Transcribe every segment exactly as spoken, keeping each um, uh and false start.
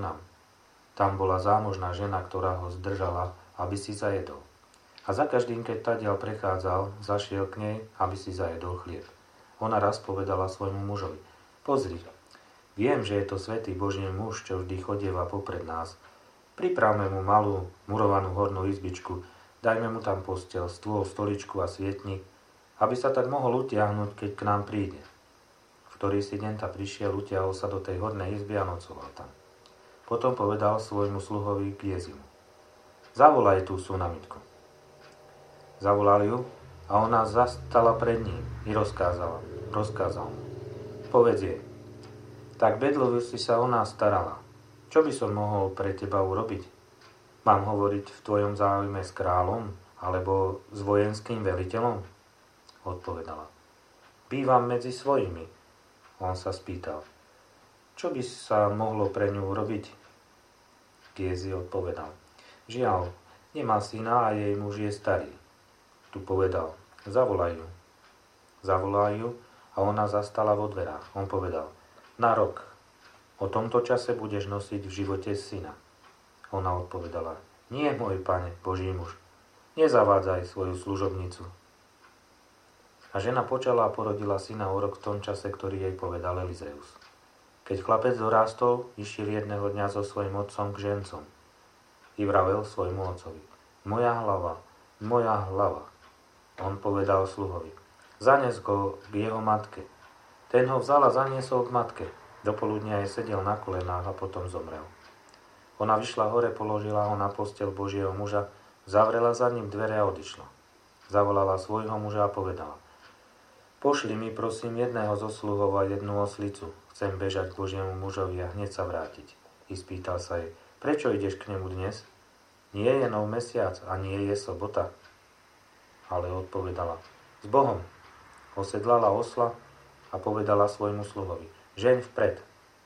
nám. Tam bola zámožná žena, ktorá ho zdržala, aby si zajedol. A za každým, keď tadiaľ prechádzal, zašiel k nej, aby si zajedol chlieb. Ona raz povedala svojmu mužovi: Pozri, viem, že je to svätý Boží muž, čo vždy chodieva popred nás. Pripravme mu malú, murovanú hornú izbičku, dajme mu tam posteľ, stôl, stoličku a svietnik, aby sa tak mohol utiahnuť, keď k nám príde. V ktorý si deň ta prišiel, utiahol sa do tej hornej izby a nocoval tam. Potom povedal svojmu sluhovi Gézimu: Zavolaj tú Sunamitku. Zavolal ju a ona zastala pred ním i rozkázala. Rozkázal mu: Povedz jej, tak bedlivo si sa o nás starala. Čo by som mohol pre teba urobiť? Mám hovoriť v tvojom záujme s kráľom alebo s vojenským veliteľom? Odpovedala: Bývam medzi svojimi. On sa spýtal: Čo by sa mohlo pre ňu urobiť? Gézi odpovedal: Žiaľ, nemá syna a jej muž je starý. Tu povedal: Zavolaj ju. Zavolaj ju a ona zastala vo dverách. On povedal: Na rok. O tomto čase budeš nosiť v živote syna. Ona odpovedala: Nie, môj pane, Boží muž, nezavádzaj svoju služobnicu. A žena počala a porodila syna o rok v tom čase, ktorý jej povedal Elizeus. Keď chlapec dorástol, išiel jedného dňa so svojím otcom k žencom. I vravel svojmu otcovi: Moja hlava, moja hlava. On povedal sluhovi: Zanes ho k jeho matke. Ten ho vzal a zaniesol k matke. Dopoludnia jej sedel na kolenách a potom zomrel. Ona vyšla hore, položila ho na posteľ Božieho muža, zavrela za ním dvere a odišla. Zavolala svojho muža a povedala: Pošli mi prosím jedného zo sluhov a jednu oslicu. Chcem bežať k Božiemu mužovi a hneď sa vrátiť. I spýtal sa jej: Prečo ideš k nemu dnes? Nie je nov mesiac a nie je sobota. Ale odpovedala: S Bohom. Osedlala osla a povedala svojmu sluhovi: Žeň vpred.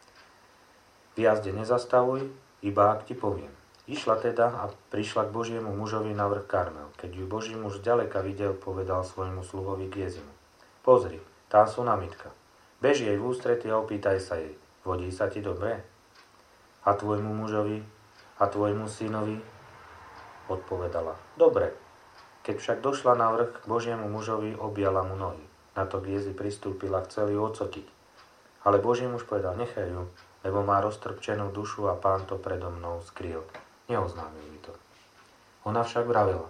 V jazde nezastavuj, iba ak ti poviem. Išla teda a prišla k Božiemu mužovi na vrch Karmel. Keď ju Boží muž ďaleka videl, povedal svojmu sluhovi Gézimu: Pozri, tá Sunamitka. Bež jej v ústrety a opýtaj sa jej: Vodí sa ti dobre? A tvojmu mužovi a tvojmu synovi? Odpovedala: Dobre. Keď však došla na vrch k Božiemu mužovi, objala mu nohy. Na to Gézi pristúpila, chcel ju odsotiť. Ale Boží muž povedal: Nechaj ju, lebo má roztrpčenú dušu a Pán to predo mnou skryl. Neoznámil mi to. Ona však vravela: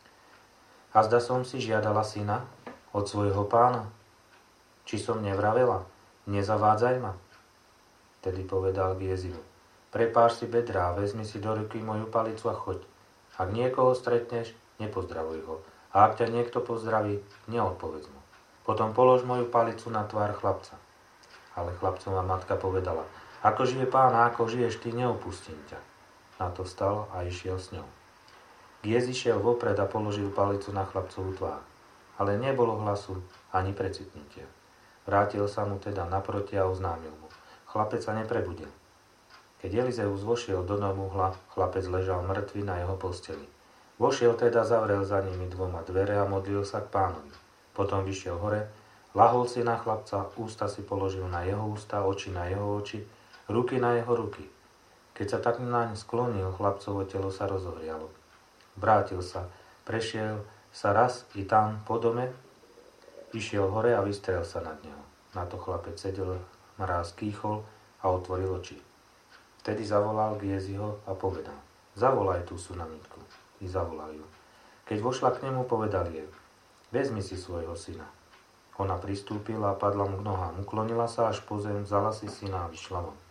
A zda som si žiadala syna od svojho pána? Či som nevravela? Nezavádzaj ma. Tedy povedal Gézimu: Prepáš si bedrá, vezmi si do ruky moju palicu a choď. Ak niekoho stretneš, nepozdravuj ho. A ak ťa niekto pozdraví, neodpovedz mu. Potom polož moju palicu na tvár chlapca. Ale chlapcová matka povedala: Ako žije Pán a ako žiješ ty, neopustím ťa. Na to vstal a išiel s ňou. Gézi šiel vopred a položil palicu na chlapcovú tvár. Ale nebolo hlasu ani precitnutia. Vrátil sa mu teda naproti a oznámil mu: Chlapec sa neprebudil. Keď Elizeus vošiel do domu, chlapec ležal mŕtvy na jeho posteli. Vošiel teda, zavrel za nimi dvoma dvere a modlil sa k Pánovi. Potom vyšiel hore, lahol si na chlapca, ústa si položil na jeho ústa, oči na jeho oči, ruky na jeho ruky. Keď sa tak naň sklonil, chlapcovo telo sa rozohrialo. Vrátil sa, prešiel sa raz i tam po dome, išiel hore a vystrel sa nad neho. Na to chlapec sedel, mráz kýchol a otvoril oči. Vtedy zavolal Géziho a povedal: Zavolaj tú Sunamitku. I zavolal ju. Keď vošla k nemu, povedal jej: Vezmi si svojho syna. Ona pristúpila a padla mu k nohám. Uklonila sa až po zem, vzala si syna a vyšla von.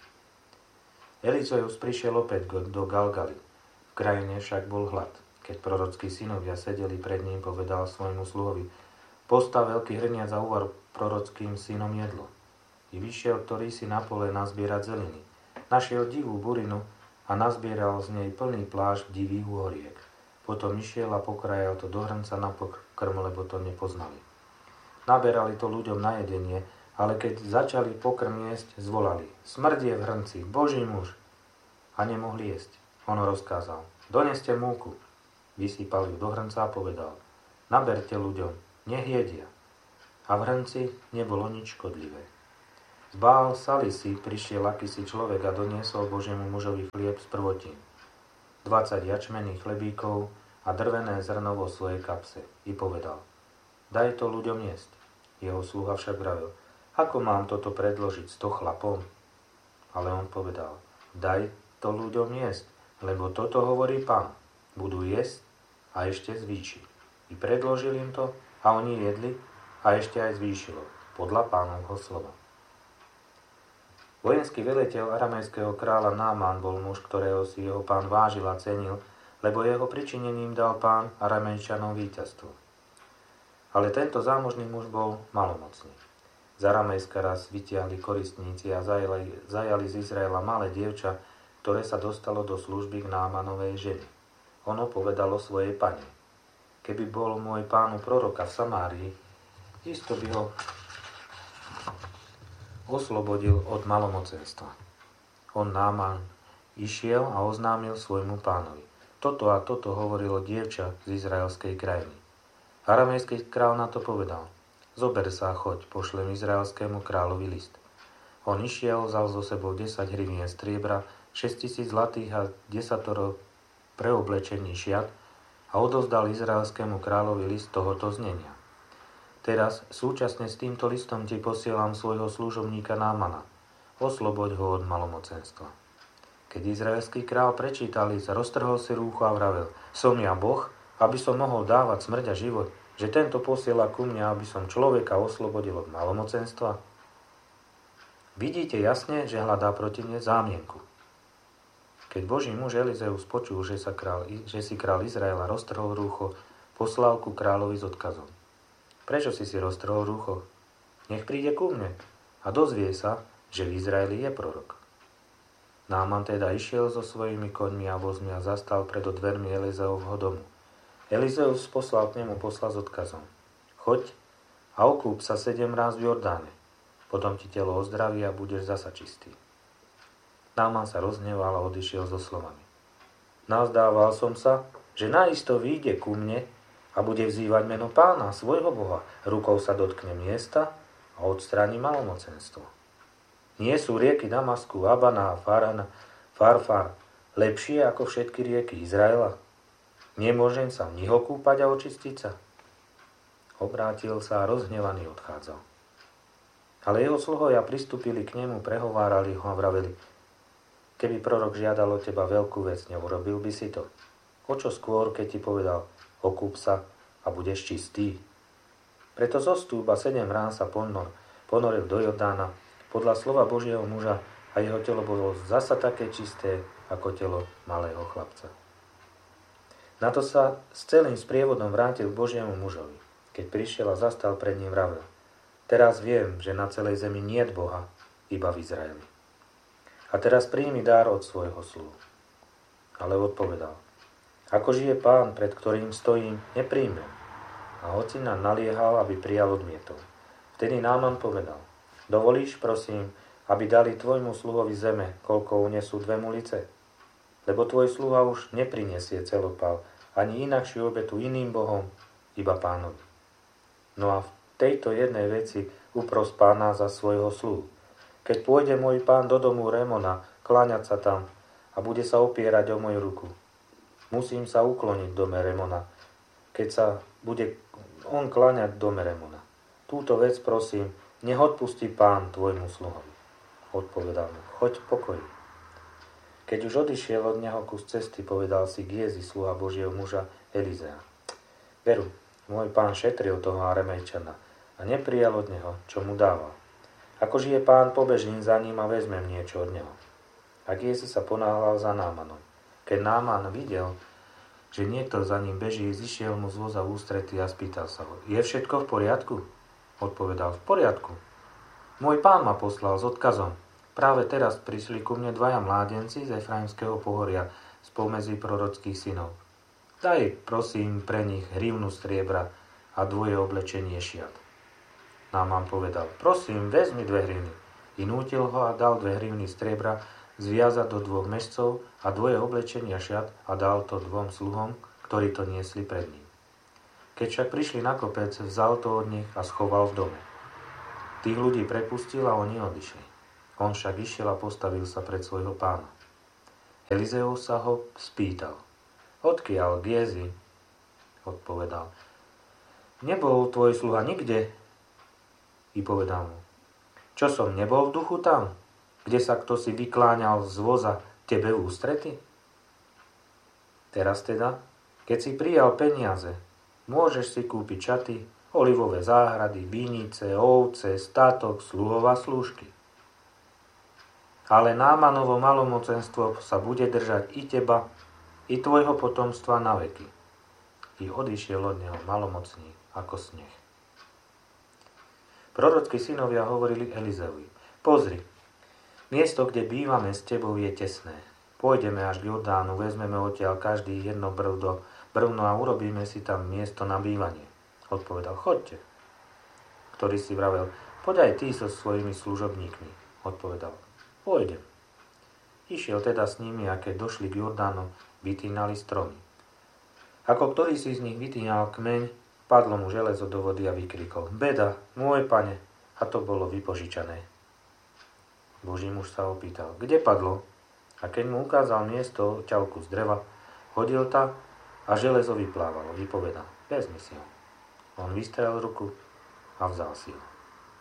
Elizeus prišiel opäť do Galgaly. V krajine však bol hlad. Keď prorockí synovia sedeli pred ním, povedal svojmu sluhovi: Postav veľký hrniac a uvar prorockým synom jedlo. I vyšiel ktorý si na pole nazbierať zeliny. Našiel divú burinu a nazbieral z nej plný plášť divých uhoriek. Potom išiel a pokrajal to do hrnca na pokrm, lebo to nepoznali. Naberali to ľuďom na jedenie, ale keď začali pokrm jesť, zvolali: Smrť je v hrnci, Boží muž! A nemohli jesť. On rozkázal: Doneste múku. Vysypal ju do hrnca a povedal: Naberte ľuďom, nech jedia. A v hrnci nebolo nič škodlivé. Z Baal Salisi prišiel akýsi človek a doniesol Božiemu mužovi chlieb z prvotín, dvadsať jačmenných chlebíkov a drvené zrno vo svojej kapse. I povedal, daj to ľuďom jesť. Jeho sluha však vravil, ako mám toto predložiť sto chlapom? Ale on povedal, daj to ľuďom jesť, lebo toto hovorí Pán. Budú jesť a ešte zvýši. I predložil im to a oni jedli a ešte aj zvýšilo, podľa Pánovho slova. Vojenský veliteľ aramejského kráľa Náman bol muž, ktorého si jeho pán vážil a cenil, lebo jeho pričinením dal Pán Aramejčanom víťazstvo. Ale tento zámožný muž bol malomocný. Z Aramejska raz vytiahli koristníci a zajali, zajali z Izraela malé dievča, ktoré sa dostalo do služby k Námanovej žene. Ono povedalo svojej pane, keby bol môj pánu proroka v Samárii, isto by ho oslobodil od malomocenstva. On Náman išiel a oznámil svojmu pánovi. Toto a toto hovorilo dievča z izraelskej krajiny. Aramejský kráľ na to povedal, zober sa a choď, pošlem izraelskému kráľovi list. On išiel, vzal zo sebou desať hrivien striebra, šesťtisíc zlatých a desatoro preoblečení šiat a odovzdal izraelskému kráľovi list tohoto znenia. Teraz súčasne s týmto listom ti posielam svojho služobníka Námana. Osloboď ho od malomocenstva. Keď izraelský král prečítal list, roztrhol si rúcho a vravel, som ja Boh, aby som mohol dávať smrť a život, že tento posiela ku mne, aby som človeka oslobodil od malomocenstva? Vidíte jasne, že hľadá proti mne zámienku. Keď Boží muž Elizeus počul, že, sa král, že si král Izraela roztrhol rúcho, poslal ku kráľovi s odkazom. Prečo si si roztrhol rúcho? Nech príde ku mne a dozvie sa, že v Izraeli je prorok. Náman teda išiel so svojimi koňmi a vozmi a zastal pred dvermi Elizeovho domu. Elizeus poslal k nemu posla s odkazom. Choď a okúp sa sedem ráz v Jordáne. Potom ti telo ozdraví a budeš zasa čistý. Náman sa rozhneval a odišiel so slovami. Nazdával som sa, že naisto vyjde ku mne a bude vzývať meno Pána, svojho Boha. Rukou sa dotkne miesta a odstráni malomocenstvo. Nie sú rieky Damasku, Abana a Farana, Farfar lepšie ako všetky rieky Izraela? Nemôžem sa v nich okúpať a očistiť sa? Obrátil sa a rozhnevaný odchádzal. Ale jeho sluhovia pristúpili k nemu, prehovárali ho a vraveli, keby prorok žiadal od teba veľkú vec, neurobil by si to. O čo skôr, keď ti povedal, okúp sa a budeš čistý. Preto zostúp a sedem rán sa ponor, ponoril do Jordána podľa slova Božieho muža a jeho telo bolo zasa také čisté ako telo malého chlapca. Na to sa s celým sprievodom vrátil k Božiemu mužovi. Keď prišiel a zastal pred ním, vravel, teraz viem, že na celej zemi niet Boha, iba v Izraeli. A teraz príjmi dar od svojho sluhu. Ale odpovedal, ako žije Pán, pred ktorým stojím, nepríjmem. A hoci nám naliehal, aby prijal, odmietol. Vtedy Náman povedal, dovolíš, prosím, aby dali tvojmu sluhovi zeme, koľko unesú dve mulice? Lebo tvoj sluha už neprinesie celopal, ani inakšiu obetu iným bohom, iba Pánovi. No a v tejto jednej veci upros Pána za svojho sluhu. Keď pôjde môj pán do domu Remona, kláňať sa tam a bude sa opierať o moju ruku, musím sa ukloniť v dome Remona, keď sa bude on kláňať v dome Remona. Túto vec prosím, nech odpustí Pán tvojmu sluhovi. Odpovedal mu, choď v pokoji. Keď už odišiel od neho kus cesty, povedal si Giezi, sluha Božieho muža Elizea. Veru, môj pán šetril toho Aramejčana a neprijal od neho, čo mu dával. Ako žije Pán, pobežím za ním a vezmem niečo od neho. A Giezi sa ponáhľal za Námanom. Keď Náman videl, že niekto za ním beží, zišiel mu z voza v ústrety a spýtal sa ho, je všetko v poriadku? Odpovedal, v poriadku. Môj pán ma poslal s odkazom. Práve teraz prišli ku mne dvaja mládenci z Efraimského pohoria spomedzi prorockých synov. Daj, prosím, pre nich hrivnu striebra a dvoje oblečenie šiat. Náman povedal, prosím, vezmi dve hrivny. I nútil ho a dal dve hrivny striebra, zviazať do dvoch mešcov a dvoje oblečenia šiat a dal to dvom sluhom, ktorí to niesli pred ním. Keď však prišli na kopec, vzal to od nich a schoval v dome. Tých ľudí prepustil a oni odišli. On však išiel a postavil sa pred svojho pána. Elizeus sa ho spýtal: Odkiaľ, Gézi? Odpovedal: Nebol tvoj sluha nikde. I povedal mu: Čo som nebol v duchu tam, kde sa kto si vykláňal z voza tebe v ústrety? Teraz teda, keď si prijal peniaze, môžeš si kúpiť šaty, olivové záhrady, vinice, ovce, statok, sluhov a slúžky. Ale Námanovo malomocenstvo sa bude držať i teba, i tvojho potomstva na veky. I odišiel od neho malomocný ako sneh. Prorockí synovia hovorili Elizeovi: Pozri, miesto, kde bývame s tebou, je tesné. Pôjdeme až k Jordánu, vezmeme odtiaľ každý jedno brvno, brvno a urobíme si tam miesto na bývanie. Odpovedal: Choďte. Ktorý si vravel: Poď aj ty so svojimi služobníkmi. Odpovedal: Pôjdem. Išiel teda s nimi, a keď došli k Jordánu, vytínali stromy. Ako ktorý si z nich vytínal kmeň, padlo mu železo do vody a vykrikol: Beda, môj pane! A to bolo vypožičané. Boží muž sa opýtal: Kde padlo? A keď mu ukázal miesto ťavku z dreva, hodil ta a železo vyplávalo. Vypovedal: Vezmi si ho. On vystrel ruku a vzal si ho.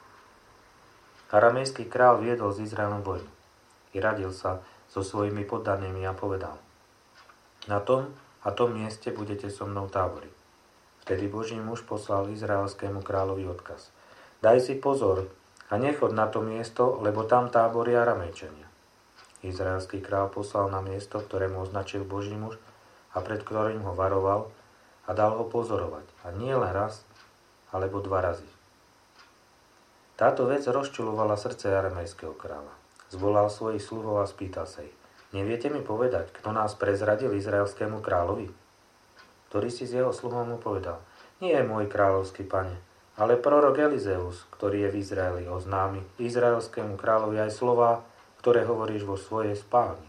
Aramejský král viedol s Izraelom vojnu. I radil sa so svojimi poddanými a povedal: Na tom a tom mieste budete so mnou táboriť. Vtedy Boží muž poslal izraelskému kráľovi odkaz: Daj si pozor a nechod na to miesto, lebo tam táboria Aramejčania. Izraelský kráľ poslal na miesto, ktoré mu označil Boží muž a pred ktorým ho varoval, a dal ho pozorovať. A nie len raz, alebo dva razy. Táto vec rozčuľovala srdce aramejského kráľa. Zvolal svojich sluhov a spýtal sa ich: Neviete mi povedať, kto nás prezradil izraelskému kráľovi? Ktorý si z jeho sluhov mu povedal: Nie je môj kráľovský pane, ale prorok Elizeus, ktorý je v Izraeli, oznámi izraelskému kráľovi aj slová, ktoré hovoríš vo svojej spálni.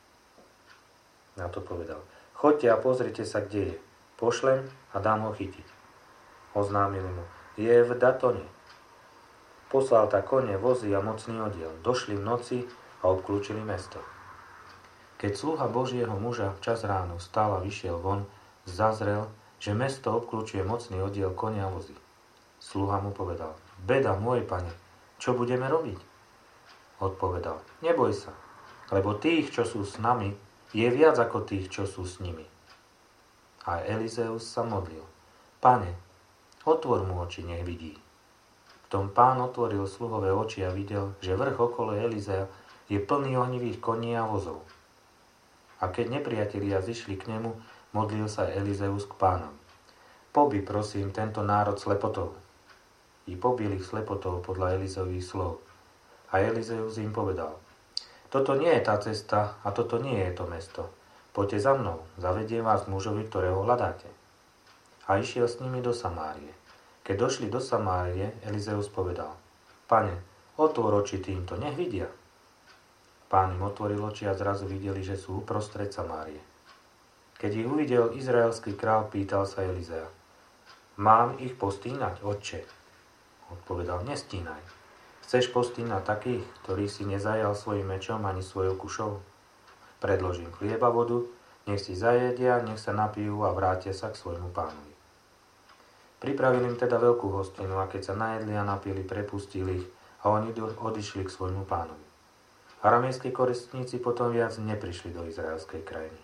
Na to povedal: Choďte a pozrite sa, kde je. Pošlem a dám ho chytiť. Oznámili mu: Je v Datone. Poslal tak kone, vozy a mocný odiel. Došli v noci a obklúčili mesto. Keď sluha Božieho muža včas ráno vstal a vyšiel von, zazrel, že mesto obklúčuje mocný oddiel konia a vozy. Sluha mu povedal: Beda, môj pane, čo budeme robiť? Odpovedal: Neboj sa, lebo tých, čo sú s nami, je viac ako tých, čo sú s nimi. A Elizeus sa modlil: Pane, otvor mu oči, nech vidí. V tom pán otvoril sluhové oči a videl, že vrch okolo Elizea je plný ohnivých koní a vozov. A keď nepriatelia zišli k nemu, modlil sa Elizeus k pánovi: Pobi, prosím, tento národ slepotou. I pobil ich slepotou podľa Elizeových slov. A Elizeus im povedal: Toto nie je tá cesta a toto nie je to mesto. Poďte za mnou, zavediem vás mužovi, ktorého hľadáte. A išiel s nimi do Samárie. Keď došli do Samárie, Elizeus povedal: Pane, otvor oči týmto, nech vidia. Pán im otvoril oči a zrazu videli, že sú uprostred Samárie. Keď ich uvidel izraelský král, pýtal sa Elizea: Mám ich postínať, otče? Odpovedal: Nestínaj. Chceš postínať takých, ktorých si nezajal svojim mečom ani svojou kušou? Predložím chlieba, vodu, nech si zajedia, nech sa napijú a vrátia sa k svojmu pánovi. Pripravili im teda veľkú hostinu a keď sa najedli a napili, prepustili ich a oni odišli k svojmu pánovi. Aramejskí koristníci potom viac neprišli do izraelskej krajiny.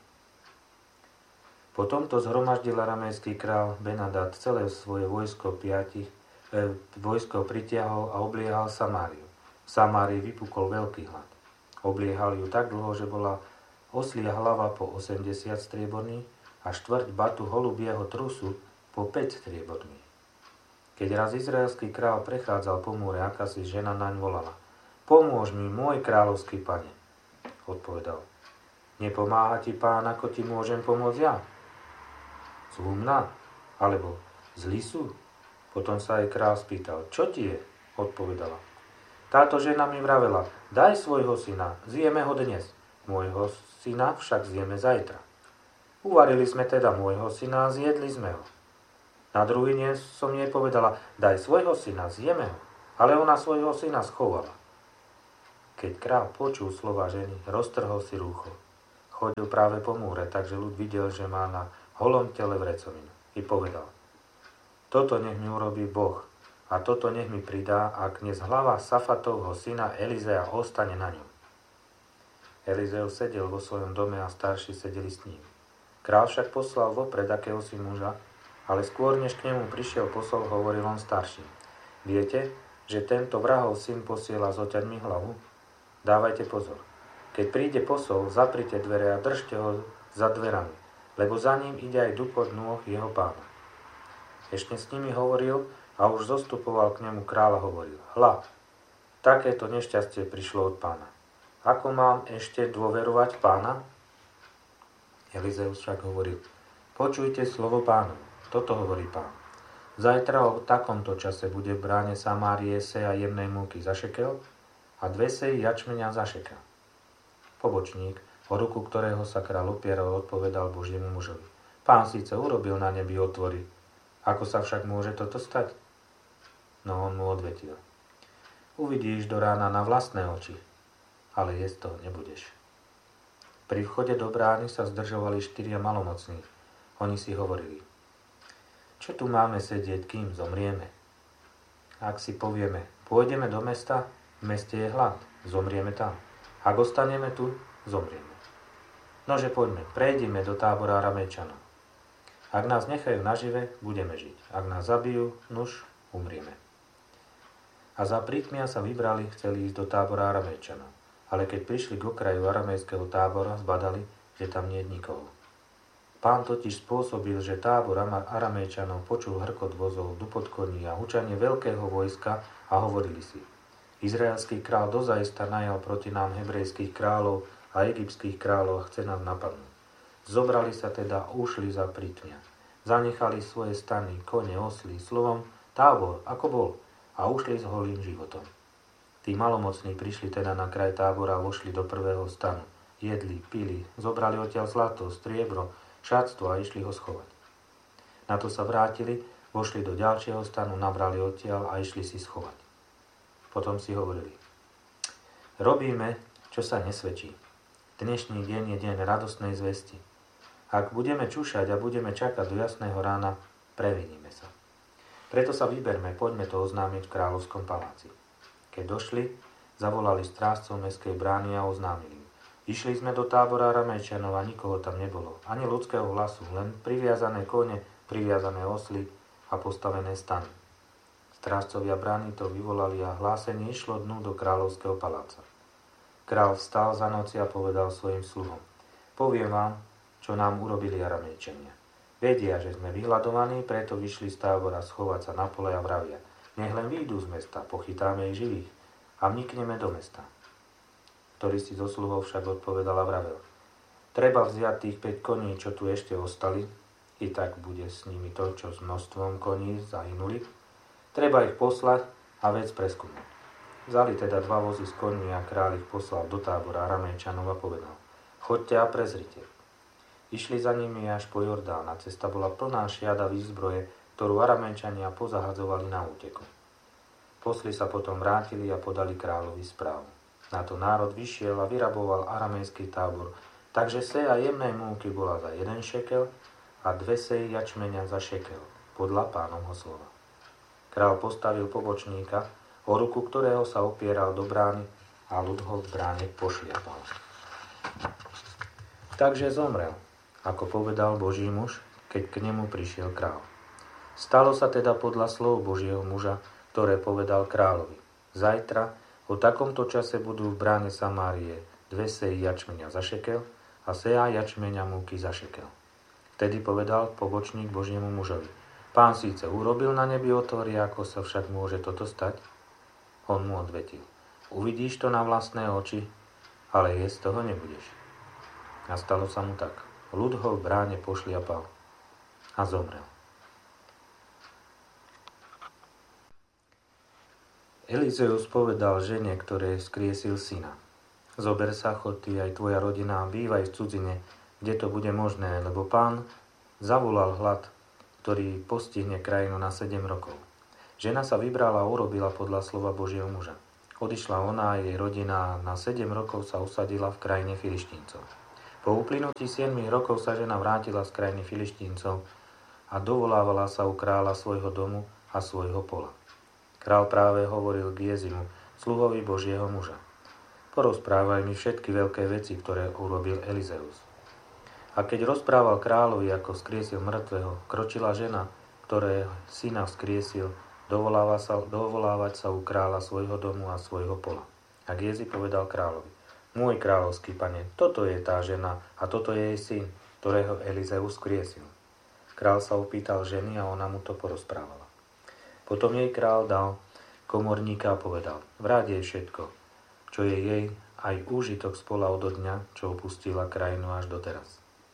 Po tomto zhromaždil aramejský král Benadad celé svoje vojsko piatich, e, vojsko pritiahol a obliehal Samáriu. V Samárii vypukol veľký hlad. Obliehal ju tak dlho, že bola oslia hlava po osemdesiat strieborných a štvrť batu holubieho trusu po päť strieborných. Keď raz izraelský král prechádzal po múre, akási žena naň volala: Pomôž mi, môj kráľovský pane. Odpovedal: Nepomáha ti pán, ako ti môžem pomôcť ja? Zlumná? Alebo zlí sú? Potom sa aj král spýtal: Čo ti je? Odpovedala: Táto žena mi vravela: Daj svojho syna, zjeme ho dnes. Môjho syna však zjeme zajtra. Uvarili sme teda môjho syna a zjedli sme ho. Na druhý deň som jej povedala: Daj svojho syna, zjeme ho. ale ona svojho syna schovala. Keď král počul slova ženy, roztrhol si rúcho. Chodil práve po múre, takže ľud videl, že má na holom tele vrecovinu. I povedal: toto nech mi urobí Boh, a toto nech mi pridá, ak dnes hlava Safatovho syna Elizea ostane na ňom. Elizeus sedel vo svojom dome a starší sedeli s ním. Král však poslal vopred akéhosi muža, ale skôr než k nemu prišiel posol, hovoril on starším: viete, že tento vrahov syn posiela s oťaňmi hlavu? Dávajte pozor. Keď príde posol, zaprite dvere a držte ho za dverami, lebo za ním ide aj dupot nôh jeho pána. Ešte s nimi hovoril a už zostupoval k nemu kráľ a hovoril: hľa, takéto nešťastie prišlo od pána. Ako mám ešte dôverovať pána? Elizeus však hovoril: počujte slovo pánu. Toto hovorí pán. Zajtra o takomto čase bude v bráne Samárie seja jemnej múky za šekel a dve seji jačmeňa za šekel. Pobočník, o ruku ktorého sa kráľ opieral, odpovedal Božiemu mužovi: pán síce urobil na nebi otvory, ako sa však môže toto stať? No on mu odvetil: uvidíš do rána na vlastné oči, ale jesť toho nebudeš. Pri vchode do brány sa zdržovali štyria malomocní. Oni si hovorili: čo tu máme sedieť, kým zomrieme? Ak si povieme: pôjdeme do mesta, v meste je hlad, zomrieme tam. Ak ostaneme tu, zomrieme. Nože poďme, prejdime do tábora Aramejčanov. Ak nás nechajú nažive, budeme žiť. Ak nás zabijú, nuž, umrieme. A za prítmia sa vybrali, chceli ísť do tábora Aramejčanov. Ale keď prišli k okraju aramejského tábora, zbadali, že tam nie je nikoho. Pán totiž spôsobil, že tábor Aramejčanov počul hrkot vozov, dupot koní a hučanie veľkého vojska a hovorili si: izraelský král dozajista najal proti nám hebrejských kráľov a egyptských kráľov a chce nás napadnúť. Zobrali sa teda a ušli za prítmia. Zanechali svoje stany, kone, osly, slovom tábor, ako bol, a ušli s holým životom. Tí malomocní prišli teda na kraj tábora a vošli do prvého stanu. Jedli, pili, zobrali odtiaľ zlato, striebro, šatstvo a išli ho schovať. Na to sa vrátili, vošli do ďalšieho stanu, nabrali odtiaľ a išli si schovať. Potom si hovorili: robíme, čo sa nesvedčí. Dnešný deň je deň radostnej zvesti. Ak budeme čušať a budeme čakať do jasného rána, previníme sa. Preto sa vyberme, poďme to oznámiť v kráľovskom paláci. Keď došli, zavolali strážcov mestskej brány a oznámili: išli sme do tábora Aramejčanov a nikoho tam nebolo, ani ľudského hlasu, len priviazané kone, priviazané osly a postavené stany. Strážcovia brány to vyvolali a hlásenie išlo dnu do kráľovského paláca. Král vstal za noci a povedal svojim sluhom: poviem vám, čo nám urobili Aramejčania. Vedia, že sme vyhľadovaní, preto vyšli z tábora schovať sa na pole a vravia: nech len výjdu z mesta, pochytáme ich živých a vnikneme do mesta. Ktorý si zo sluhov však odpovedal a vravel: treba vziať tých päť koní, čo tu ešte ostali, i tak bude s nimi to, čo s množstvom koní zahynuli. Treba ich poslať a vec preskúmať. Vzali teda dva vozy z koní a kráľ ich poslal do tábora Aramejčanov a povedal: choďte a prezrite. Išli za nimi až po Jordán a cesta bola plná šiada výzbroje, ktorú Aramejčania pozahadzovali na úteku. Posli sa potom vrátili a podali kráľovi správu. Na to národ vyšiel a vyraboval aramejský tábor, takže seja jemnej múky bola za jeden šekel a dve seji jačmeňa za šekel, podľa pánovho slova. Král postavil pobočníka, o ruku ktorého sa opieral do brány, a ľud ho v bráne pošliapal. Takže zomrel, ako povedal Boží muž, keď k nemu prišiel král. Stalo sa teda podľa slov Božieho muža, ktoré povedal kráľovi: zajtra o takomto čase budú v bráne Samárie dve seji jačmeňa za šekel a seja jačmeňa múky za šekel. Vtedy povedal pobočník Božiemu mužovi: pán síce urobil na nebi otvory, ako sa však môže toto stať? On mu odvetil: uvidíš to na vlastné oči, ale jesť toho nebudeš. A stalo sa mu tak. Ľud ho v bráne pošliapal a zomrel. Elizeus povedal žene, ktoré skriesil syna: zober sa, chod ty aj tvoja rodina a bývaj v cudzine, kde to bude možné, lebo pán zavolal hlad, ktorý postihne krajinu na sedem rokov. Žena sa vybrala a urobila podľa slova Božieho muža. Odišla ona a jej rodina a na sedem rokov sa usadila v krajine Filištíncov. Po uplynutí siedmich rokov sa žena vrátila z krajiny Filištíncov a dovolávala sa u kráľa svojho domu a svojho pola. Král práve hovoril k Gezimu, sluhovi Božieho muža. Porozprávaj mi všetky veľké veci, ktoré urobil Elizeus. A keď rozprával kráľovi, ako vzkriesil mŕtvého, kročila žena, ktoré syna vzkriesil, dovoláva sa, dovolávať sa u kráľa svojho domu a svojho pola. A Gézi povedal kráľovi, môj kráľovský pane, toto je tá žena a toto je jej syn, ktorého Elizeus vzkriesil. Král sa opýtal ženy a ona mu to porozprávala. Potom jej král dal komorníka a povedal, vráť jej všetko, čo je jej aj úžitok spola odo dňa, čo opustila krajinu až doteraz.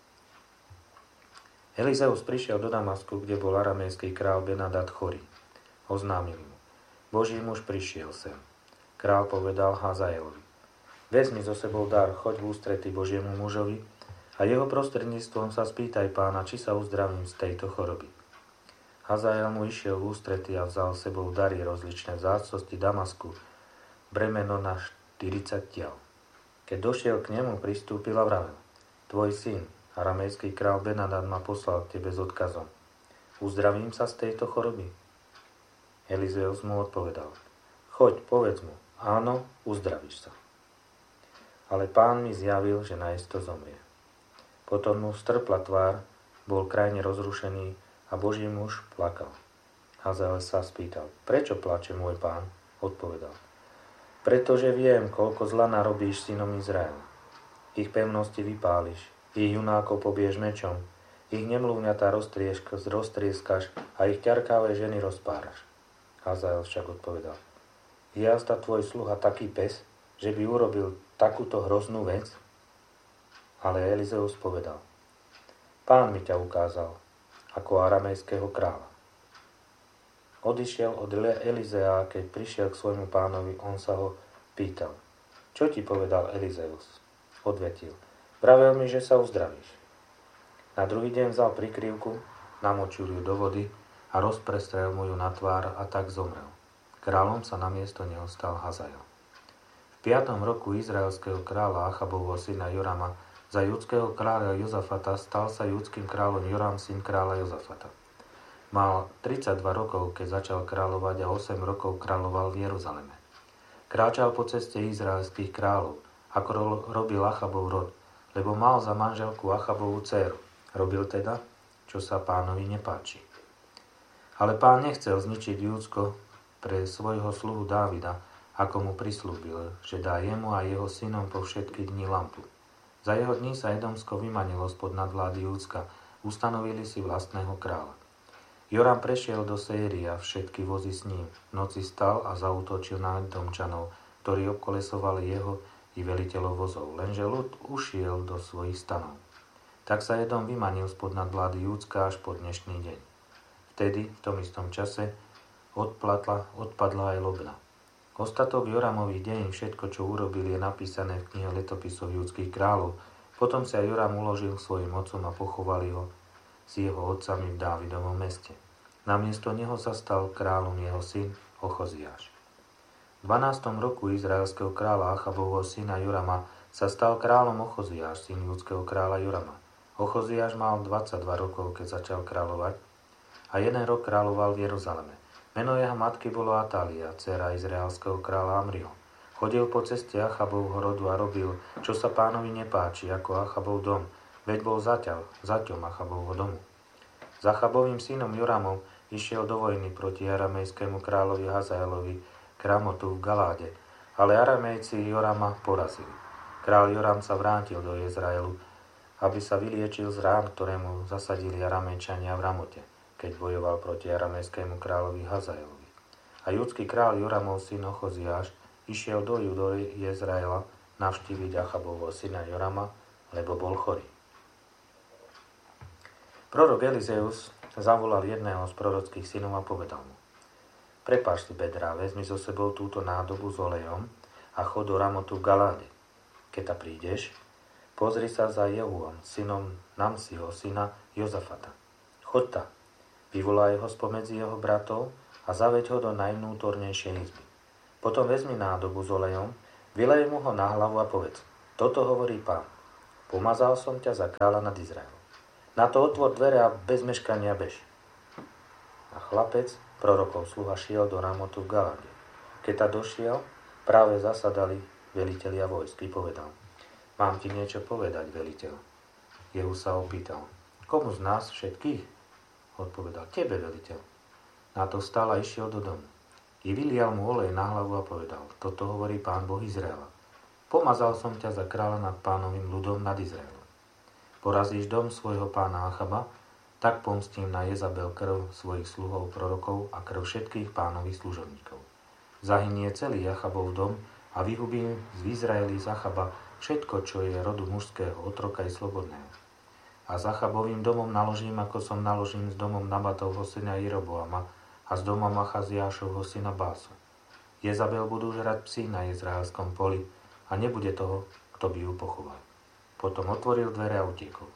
Elizeus prišiel do Damasku, kde bol aramejský král Benadad chorý. Oznámil mu, Boží muž prišiel sem. Král povedal Hazaelovi, vezmi so sebou dar, choď v ústrety Božiemu mužovi a jeho prostredníctvom sa spýtaj pána, či sa uzdravím z tejto choroby. Hazael mu išiel v ústrety a vzal sebou dary rozličné vzácnosti Damasku, bremeno na štyridsať tiel. Keď došiel k nemu, pristúpil a vravel, tvoj syn, aramejský král Benadad ma poslal k tebe s odkazom. Uzdravím sa z tejto choroby? Elizeus mu odpovedal, choď, povedz mu, áno, uzdravíš sa. Ale pán mi zjavil, že najisto zomrie. Potom mu strpla tvár, bol krajne rozrušený a Boží muž plakal. Hazael sa spýtal, prečo plače môj pán? Odpovedal, pretože viem, koľko zla narobíš synom Izraela. Ich pevnosti vypáliš, ich junákov pobiješ mečom, ich nemluvňatá roztrieskaš a ich ťarkavé ženy rozpáraš. Hazael však odpovedal, je azda tvoj sluha taký pes, že by urobil takúto hroznú vec? Ale Elizeus povedal, pán mi ťa ukázal, ako aramejského kráľa. Odišiel od Elizea, keď prišiel k svojmu pánovi, on sa ho pýtal, čo ti povedal Elizeus? Odvetil, vravel mi, že sa uzdravíš. Na druhý deň vzal prikryvku, namočil ju do vody a rozprestrel mu ju na tvár a tak zomrel. Kráľom sa namiesto neho stal Hazael. V piatom roku izraelského kráľa Achabovho syna Jorama za judského kráľa Jozafata stal sa judským kráľom Joram, syn kráľa Jozafata. Mal tridsaťdva rokov, keď začal kráľovať a osem rokov kráľoval v Jeruzaleme. Kráčal po ceste izraelských kráľov, ako robil Achabov rod, lebo mal za manželku Achabovú dcéru. Robil teda, čo sa pánovi nepáči. Ale pán nechcel zničiť Júdsko pre svojho sluhu Dávida, ako mu prislúbil, že dá jemu a jeho synom po všetky dni lampu. Za jeho dní sa Edomsko vymanilo spod nadvlády Júdska, ustanovili si vlastného kráľa. Joram prešiel do Série a všetky vozy s ním. V noci stal a zaútočil na Edomčanov, ktorí obkolesovali jeho i veliteľov vozov, lenže ľud ušiel do svojich stanov. Tak sa Edom vymanil spod nadvlády Júdska až po dnešný deň. Vtedy, v tom istom čase, odplatla, odpadla aj Lobna. Ostatok Joramových dejín, všetko, čo urobil, je napísané v knihe letopisov judských kráľov. Potom sa Joram uložil svojim otcom a pochovali ho s jeho otcami v Dávidovom meste. Namiesto neho sa stal kráľom jeho syn Ochoziáš. V dvanástom roku izraelského kráľa Achabovho syna Jorama sa stal kráľom Ochoziáš, syn judského kráľa Jorama. Ochoziáš mal dvadsaťdva rokov, keď začal kráľovať a jeden rok kráľoval v Jeruzaleme. Meno jeho matky bolo Atália, dcéra izraelského kráľa Amriho. Chodil po ceste Achabovho rodu a robil, čo sa pánovi nepáči, ako Achabov dom, veď bol zaťaľ, zaťom Achabovho domu. S Achabovým synom Joramom išiel do vojny proti aramejskému kráľovi Hazaelovi k Ramotu v Galáde, ale Aramejci Jorama porazili. Kráľ Joram sa vrátil do Izraelu, aby sa vyliečil z rán, ktoré mu zasadili Aramejčania v Ramote, keď bojoval proti aramejskému kráľovi Hazaelovi. A judský kráľ Joramov syn Ochoziáš išiel do Judo Izraela navštíviť Achabovho syna Jorama, lebo bol chorý. Prorok Elizeus zavolal jedného z prorockých synov a povedal mu, prepáč si bedrá, vezmi so sebou túto nádobu s olejom a chod do Ramotu v Galáde. Keď ta prídeš, pozri sa za Jehuom, synom Namsiho, syna Jozafata. Chod ta, vyvolaj ho spomedzi jeho bratov a zaveď ho do najvnútornejšej izby. Potom vezmi nádobu s olejom, vylej mu ho na hlavu a povedz: Toto hovorí Pán. Pomazal som ťa za kráľa nad Izraelom. Na to otvor dvere a bez meškania bež. A chlapec, prorokov sluha, šiel do Ramotu v Galáde. Keď ta došiel, práve zasadali velitelia vojsky, povedal: Mám ti niečo povedať, veliteľ. Jehu sa opýtal: Komu z nás všetkých? Odpovedal: Tebe, veliteľ. Na to vstal a išiel do domu. I vylial mu olej na hlavu a povedal: Toto hovorí Pán Boh Izraela. Pomazal som ťa za kráľa nad Pánovým ľudom nad Izraelom. Porazíš dom svojho pána Achaba, tak pomstím na Jezabel krv svojich sluhov prorokov a krv všetkých Pánových služobníkov. Zahynie celý Achabov dom a vyhubím z Izraeli z Achaba všetko, čo je rodu mužského, otroka i slobodného. A s Achabovým domom naložím, ako som naložím s domom Nabatovho syna Jeroboama a s domom Achaziášovho syna Básu. Jezabel budú žrať psi na izraelskom poli a nebude toho, kto by ju pochoval. Potom otvoril dvere a utiekol.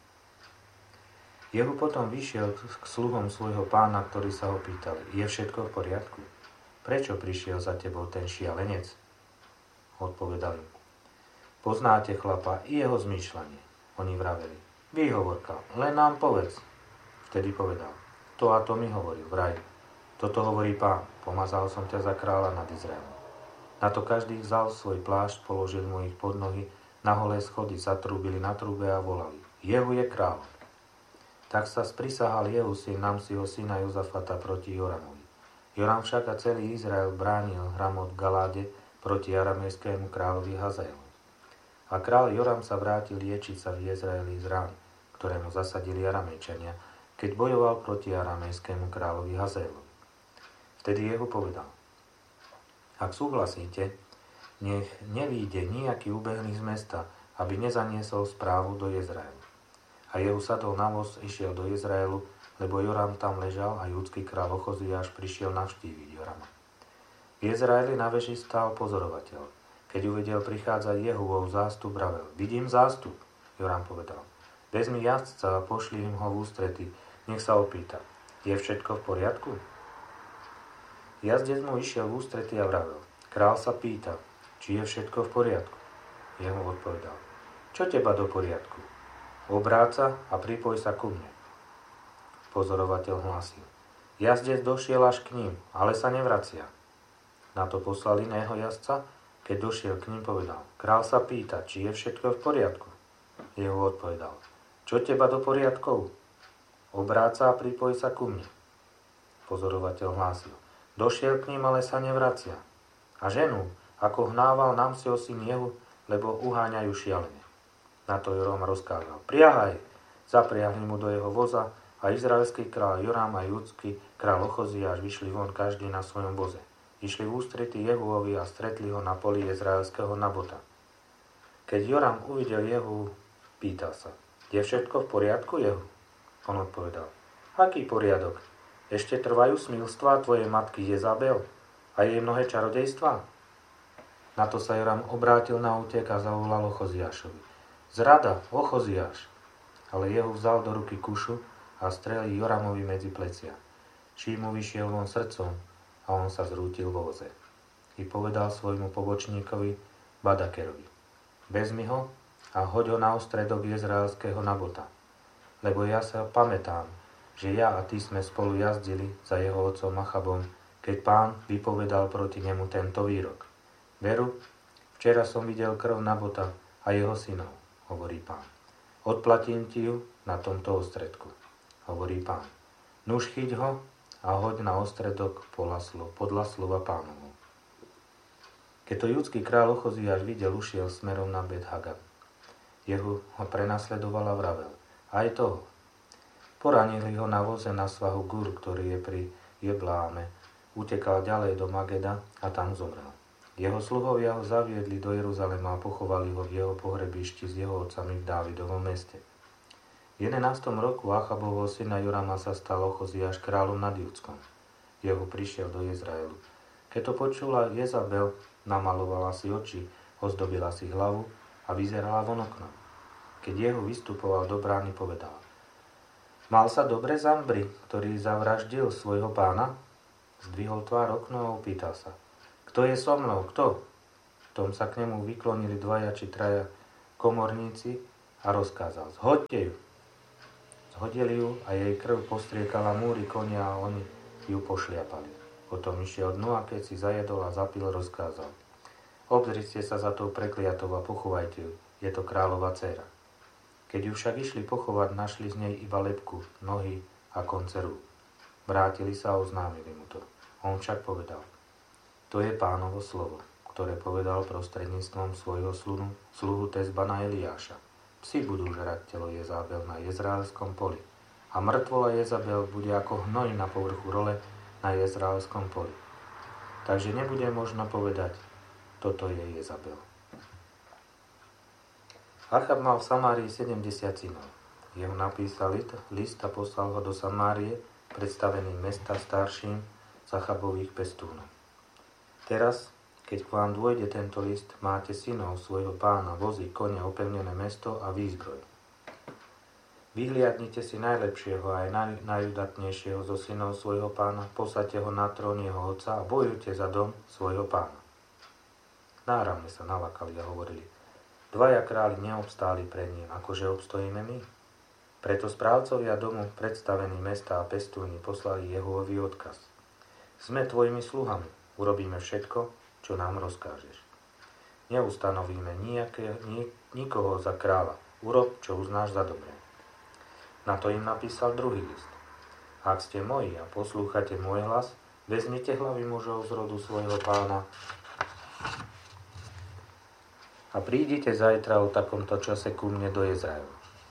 Jehu potom vyšiel k sluhom svojho pána, ktorí sa ho pýtali: Je všetko v poriadku? Prečo prišiel za tebou ten šialenec? Odpovedali: Poznáte chlapa i jeho zmýšľanie. Oni vraveli: Výhovorka, len nám povedz. Vtedy povedal: To a to mi hovoril, vraj. Toto hovorí Pán: Pomazal som ťa za kráľa nad Izraelom. Na to každý vzal svoj plášť, položil mu ich pod nohy, na holé schody zatrúbili na trúbe a volali: Jehu je kráľ. Tak sa sprisahal Jehu syn Namsiho syna Jozafata proti Joramovi. Joram však a celý Izrael bránil Ramot v Galáde proti aramejskému kráľovi Hazaelu. A kráľ Joram sa vrátil liečiť sa v Jezraeli z rán, ktoré mu zasadili Aramejčania, keď bojoval proti aramejskému kráľovi Hazaelovi. Vtedy Jehu povedal: Ak súhlasíte, nech nevíde nejaký ubehlý z mesta, aby nezaniesol správu do Jezraelu. A Jehu sadol na voz, išiel do Jezraelu, lebo Joram tam ležal a judský kráľ Ochoziáš prišiel navštíviť Jorama. V Jezraeli na veži stál pozorovateľ. Keď uvidel prichádzať Jehuvov zástup, vravel: Vidím zástup. Joram povedal: Vezmi jazdca a pošli im ho v ústrety, nech sa opýta: Je všetko v poriadku? Jazdec mu išiel v ústrety a vravel: Král sa pýta, či je všetko v poriadku. Jehu odpovedal: Čo teba do poriadku? Obráca a pripoj sa ku mne. Pozorovateľ hlásil: Jazdec došiel až k ním, ale sa nevracia. Na to poslal iného jazdca, keď došiel k ním, povedal: Král sa pýta, či je všetko v poriadku. Jehu odpovedal: Čo teba do poriadkov? Obráca a pripoj sa ku mne. Pozorovateľ hlásil: Došiel k ním, ale sa nevracia. A ženu, ako hnával Namsiho syn Jehu, lebo uháňajú šialene. Na to Joram rozkázal: Priahaj! Zapriahli mu do jeho voza a izraelský kráľ Joram a judský kráľ Ochoziáš vyšli von každý na svojom voze. Išli v ústrety Jehuovi a stretli ho na poli izraelského Nabota. Keď Joram uvidel Jehu, pýtal sa: Je všetko v poriadku, Jehu? On odpovedal: Aký poriadok? Ešte trvajú smilstvá tvojej matky Jezabel a jej mnohé čarodejstvá? Na to sa Joram obrátil na útek a zavolal Ochoziášovi: Zrada, Ochoziáš! Ale Jehu vzal do ruky kušu a strelil Joramovi medzi plecia. Šíp mu vyšiel von srdcom a on sa zrútil vo voze. I povedal svojmu pobočníkovi Badakerovi: Vezmi ho a hoď ho na ostredok izraelského Nabota, lebo ja sa pamätám, že ja a ty sme spolu jazdili za jeho otcom Achabom, keď Pán vypovedal proti nemu tento výrok: Veru, včera som videl krv Nabota a jeho synov, hovorí Pán. Odplatím ti ju na tomto ostredku, hovorí Pán. Nuž chyť ho a hoď na ostredok podľa slova Pánovu. Keď to judský kráľ Ochoziáš videl, ušiel smerom na Bet Hagab. Jehu ho prenasledoval a vravel: Aj toho. Poranili ho na voze na svahu Gur, ktorý je pri Jebláme. Utekal ďalej do Mageda a tam zomrel. Jeho sluhovia ho zaviedli do Jeruzalema a pochovali ho v jeho pohrebišti s jeho otcami v Dávidovom meste. V jedenástom roku Achabovho syna Jorama sa stal Ochoziáš kráľom nad Judskom. Jehu prišiel do Izraelu. Keď to počula Jezabel, namalovala si oči, ozdobila si hlavu a vyzerala von oknom. Keď Jehu vystupoval do brány, povedal: Mal sa dobre Zambri, ktorý zavraždil svojho pána? Zdvihol tvár okno a opýtal sa: Kto je so mnou? Kto? Tom sa k nemu vyklonili dvaja či traja komorníci a rozkázal: Zhoďte ju. Zhodili ju a jej krv postriekala múry konia a oni ju pošliapali. Potom išiel dnu a keď si zajedol a zapil, rozkázal: Obzrite sa za tou prekliatou a pochovajte ju, je to kráľova dcéra. Keď ju však išli pochovať, našli z nej iba lebku, nohy a konce rúk. Vrátili sa a oznámili mu to. On však povedal: To je Pánovo slovo, ktoré povedal prostredníctvom svojho sluhu, sluhu Tezbana Eliáša. Psi budú žrať telo Jezabel na jezraelskom poli a mŕtvola Jezabel bude ako hnoj na povrchu role na jezraelskom poli. Takže nebude možno povedať: Toto je Jezabel. Achab mal v Samárii sedemdesiat synov. Jeho napísal list a poslal ho do Samárie, predstavený mesta starším z Achabových pestúnov. Teraz, keď k vám dôjde tento list, máte synov svojho pána, vozy, kone, opevnené mesto a výzbroj. Vyhliadnite si najlepšieho a aj naj, najudatnejšieho zo synov svojho pána, posaďte ho na trón jeho otca a bojujte za dom svojho pána. Náramne sa nalakali a hovorili: Dvaja králi neobstáli pred ním, akože obstojíme my. Preto správcovia domu, predstavení mesta a pestúni, poslali Jehovovi odkaz: Sme tvojimi sluhami, urobíme všetko, čo nám rozkážeš. Neustanovíme nejaké, ni, nikoho za kráľa, urob, čo uznáš za dobré. Na to im napísal druhý list: Ak ste moji a poslúchate môj hlas, vezmite hlavy mužov z rodu svojho pána a prídite zajtra o takomto čase ku mne do Izraelu.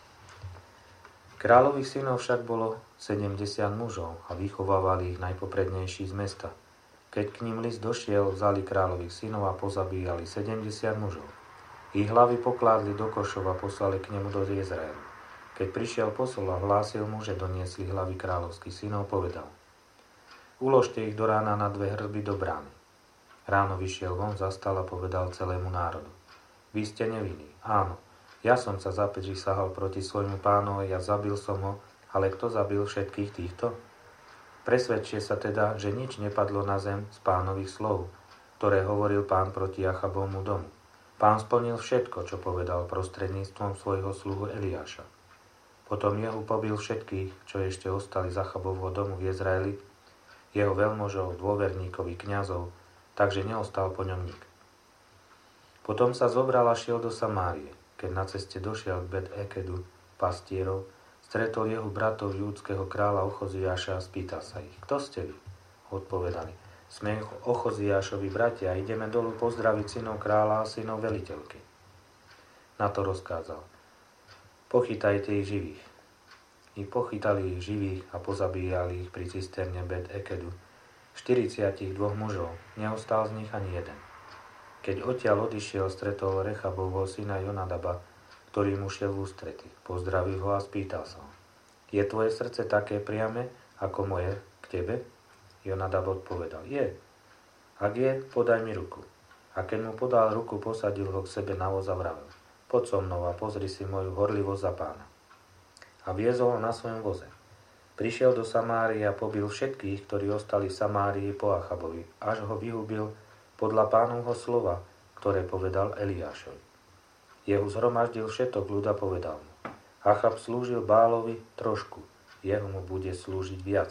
Kráľových synov však bolo sedemdesiat mužov a vychovávali ich najpoprednejší z mesta. Keď k ním list došiel, vzali kráľových synov a pozabíjali sedemdesiat mužov. Ich hlavy pokládli do košov a poslali k nemu do Izraelu. Keď prišiel posol a hlásil mu, že doniesli hlavy kráľovských synov, povedal: Uložte ich do rána na dve hrby do brány. Ráno vyšiel von, zastal a povedal celému národu: Vy ste nevinní. Áno, ja som sa zaprísahal proti svojmu pánovi, ja zabil som ho, ale kto zabil všetkých týchto? Presvedčte sa teda, že nič nepadlo na zem z pánových slov, ktoré hovoril pán proti Achabovmu domu. Pán splnil všetko, čo povedal prostredníctvom svojho sluhu Eliáša. Potom Jehu pobil všetkých, čo ešte ostali z Achabovho domu v Izraeli, jeho veľmožov, dôverníkov i kňazov, takže neostal po ňom nik. Potom sa zobral a šiel do Samárie. Keď na ceste došiel k Bet-Ekedu pastierov, stretol jeho bratov júdskeho kráľa Ochoziáša a spýtal sa ich: Kto ste vy? Odpovedali: Sme Ochoziášovi bratia a ideme dolu pozdraviť synov kráľa a synov veliteľky. Na to rozkázal: Pochytajte ich živých. I pochytali ich živých a pozabíjali ich pri cisterne Bet-Ekedu. štyridsiatdva mužov, neostal z nich ani jeden. Keď odtiaľ odišiel, stretol Rechabovho syna Jonadaba, ktorý mu šiel v ústrety. Pozdravil ho a spýtal sa ho: Je tvoje srdce také priame, ako moje k tebe? Jonadab odpovedal: Je. Ak je, podaj mi ruku. A keď mu podal ruku, posadil ho k sebe na voz a vravel: Poď so mnou a pozri si moju horlivosť za pána. A viezol ho na svojom voze. Prišiel do Samárie a pobil všetkých, ktorí ostali v Samárii po Achabovi, až ho vyhubil podľa pánovho slova, ktoré povedal Eliášovi. Jehu zhromaždil všetok ľud a povedal mu: Achab slúžil Bálovi trošku, jeho mu bude slúžiť viac.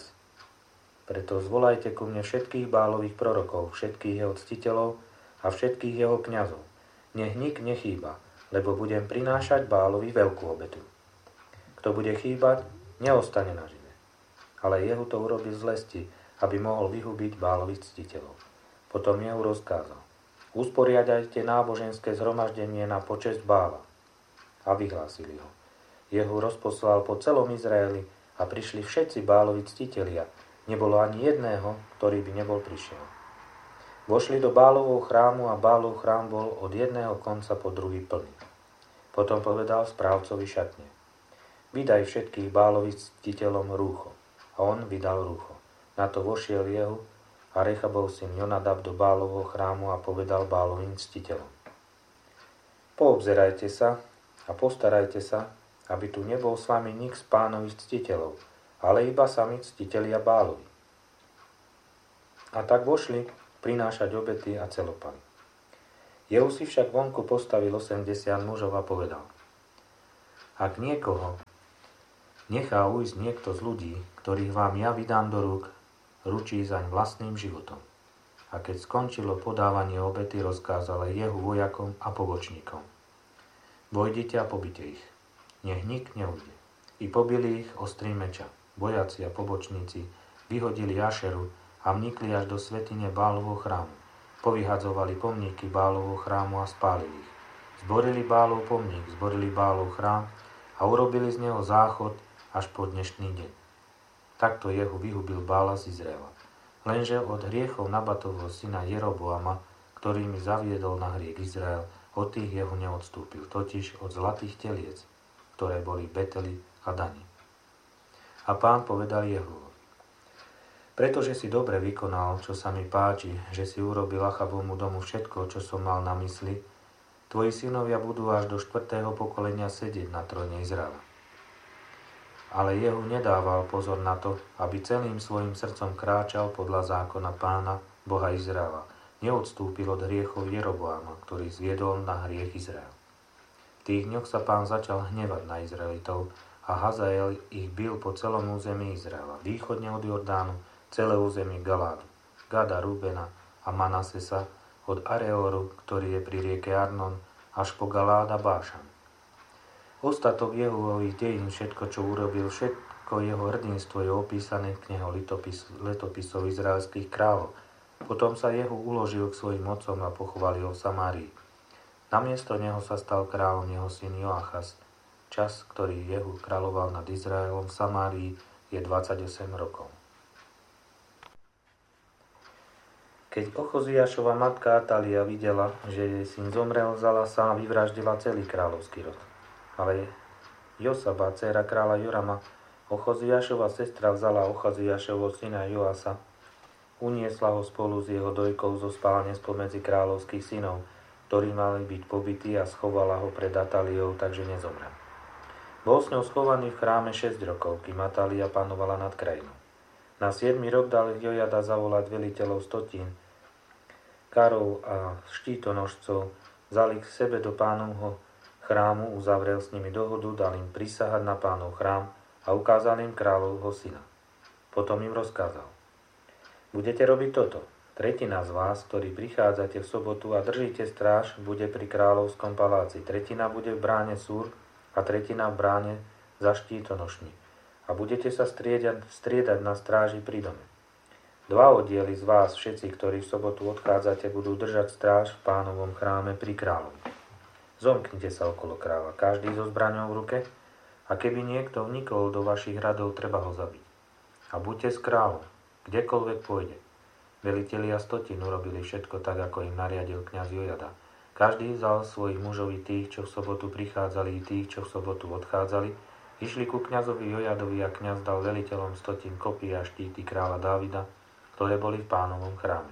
Preto zvolajte ku mne všetkých Bálových prorokov, všetkých jeho ctiteľov a všetkých jeho kňazov. Nech nik nechýba, lebo budem prinášať Bálovi veľkú obetu. Kto bude chýbať, neostane nažive. Ale Jehu to urobil z lesti, aby mohol vyhubiť Bálových ctiteľov. Potom Jehu rozkázal: Usporiadajte náboženské zhromaždenie na počesť Bála. A vyhlásili ho. Jehu rozposlal po celom Izraeli a prišli všetci Bálovi ctitelia. Nebolo ani jedného, ktorý by nebol prišiel. Vošli do Bálovho chrámu a Bálov chrám bol od jedného konca po druhý plný. Potom povedal správcovi šatne: Vydaj všetkých Bálových ctiteľom rúcho. A on vydal rúcho. Na to vošiel Jehu a Rechabov syn Jonadab do Bálovho chrámu a povedal Bálovým ctiteľom: Poobzerajte sa a postarajte sa, aby tu nebol s vami nik z pánových ctiteľov, ale iba sami ctitelia Bálovi. A tak vošli prinášať obety a celopaly. Jehu si však vonku postavil osemdesiat mužov a povedal: Ak niekoho nechá ujsť niekto z ľudí, ktorých vám ja vydám do rúk, ručí zaň vlastným životom. A keď skončilo podávanie obety, rozkázal aj Jehu vojakom a pobočníkom: Vojdite a pobite ich, nech nik neujde. I pobili ich ostrým meča. Vojaci a pobočníci vyhodili Ašeru a vnikli až do svätyne Bálovho chrámu. Povyhadzovali pomníky Bálovho chrámu a spálili ich. Zborili Bálov pomník, zborili Bálov chrám a urobili z neho záchod až po dnešný deň. Takto Jehu vyhubil Bála z Izraela. Lenže od hriechov Nabatovho syna Jeroboama, ktorými zaviedol na hriech Izrael, od tých Jehu neodstúpil, totiž od zlatých teliec, ktoré boli v Beteli a Dani. A Pán povedal Jehu: Pretože si dobre vykonal, čo sa mi páči, že si urobil Achabovmu domu všetko, čo som mal na mysli, tvoji synovia budú až do štvrtého pokolenia sedieť na tróne Izraela. Ale Jehu nedával pozor na to, aby celým svojim srdcom kráčal podľa zákona Pána, Boha Izraela. Neodstúpil od hriechov Jeroboama, ktorý zviedol na hriech Izrael. V tých dňoch sa Pán začal hnevať na Izraelitov a Hazael ich bil po celom území Izraela, východne od Jordánu, celé územie Galádu, Gada, Rúbena a Manasesa, od Areoru, ktorý je pri rieke Arnon, až po Galád a Bášan. Ostatok Jehovových dejín, všetko, čo urobil, všetko jeho hrdinstvo je opísané v knihe letopis, letopisov izraelských kráľov. Potom sa Jehu uložil k svojim otcom a pochovali ho v Samárii. Namiesto neho sa stal kráľom jeho syn Joachaz. Čas, ktorý Jehu kráľoval nad Izraelom v Samárii, je dvadsaťosem rokov. Keď Ochoziášova matka Atália videla, že jej syn zomrel, vzala sa a vyvraždila celý kráľovský rod. Ale Josaba, dcéra kráľa Jorama, Ochoziášova sestra, vzala Ochoziášovho syna Joasa, uniesla ho spolu s jeho dojkou zo spálne spomedzi kráľovských synov, ktorí mali byť pobití, a schovala ho pred Atáliou, takže nezomrel. Bol s ňou schovaný v chráme šesť rokov, kým Atália panovala nad krajinou. Na siedmy rok dal Jojada zavolať veliteľov stotín, karov a štítonožcov, vzal ich k sebe do Pánovho chrámu, uzavrel s nimi dohodu, dal im prisahať na Pánov chrám a ukázal im kráľovho syna. Potom im rozkázal: Budete robiť toto. Tretina z vás, ktorí prichádzate v sobotu a držíte stráž, bude pri kráľovskom paláci. Tretina bude v bráne Súr a tretina v bráne za štítonošmi. A budete sa striedať, striedať na stráži pri dome. Dva oddiely z vás, všetci, ktorí v sobotu odchádzate, budú držať stráž v Pánovom chráme pri kráľovi. Zomknite sa okolo kráľa, každý so zbraňou v ruke, a keby niekto vnikol do vašich radov, treba ho zabiť. A buďte s kráľom, kdekoľvek pôjde. Velitelia stotín urobili všetko tak, ako im nariadil kňaz Jojada. Každý vzal svojich mužov, i tých, čo v sobotu prichádzali, i tých, čo v sobotu odchádzali, išli ku kňazovi Jojadovi, a kňaz dal veliteľom stotín kopy a štíty kráľa Dávida, ktoré boli v Pánovom chráme.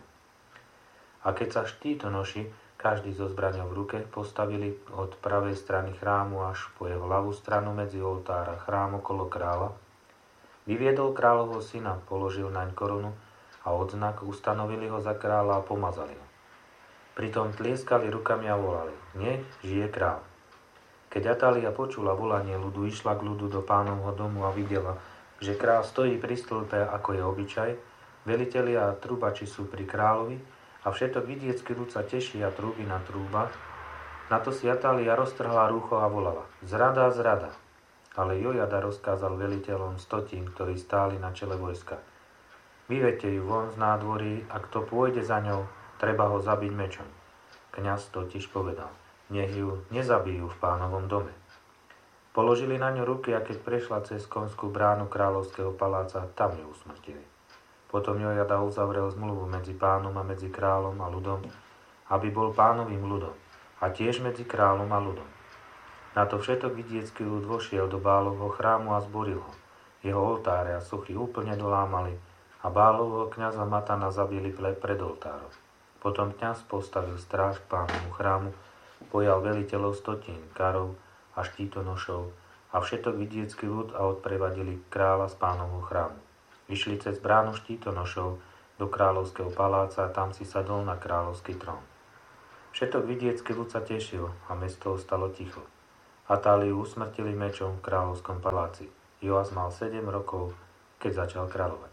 A keď sa štítonoši, každý so zbraňou v ruke, postavili od pravej strany chrámu až po jeho ľavú stranu medzi oltár a chrám okolo kráľa, vyviedol kráľovho syna, položil naň korunu a odznak, ustanovili ho za kráľa a pomazali ho. Pritom tlieskali rukami a volali: Nech žije kráľ. Keď Atália počula volanie ľudu, išla k ľudu do Pánovho domu a videla, že kráľ stojí pri stĺpe, ako je obyčaj, velitelia a trubači sú pri kráľovi a všetok vidiecký ľud sa teší a trúbi na trúbach. Na to si Atália roztrhla rúcho a volala: Zrada, zrada. Ale Jojada rozkázal veliteľom stotín, ktorí stáli na čele vojska: Vyvedte ju von z nádvorí, a kto pôjde za ňou, treba ho zabiť mečom. Kňaz totiž povedal: Nech ju nezabijú v Pánovom dome. Položili na ňu ruky, a keď prešla cez konskú bránu kráľovského paláca, tam ju usmrtili. Potom Jojada uzavrel zmluvu medzi Pánom a medzi kráľom a ľudom, aby bol Pánovým ľudom, a tiež medzi kráľom a ľudom. Na to všetok vidiecký ľud vošiel do Bálovho chrámu a zboril ho. Jeho oltáre a sochy úplne dolámali a Bálovho kňaza Matana zabili pred oltárom. Potom kňaz postavil stráž k Pánovmu chrámu, pojal veliteľov stotín, karov a štítonošov a všetok vidiecký ľud a odprevadili kráľa z Pánovho chrámu. Vyšli cez bránu štítonošov, do kráľovského paláca a tam si sadol na kráľovský trón. Všetok vidiecký ľud sa tešil a mesto ostalo ticho. Atáliu usmrtili mečom v kráľovskom paláci. Joas mal sedem rokov, keď začal kráľovať.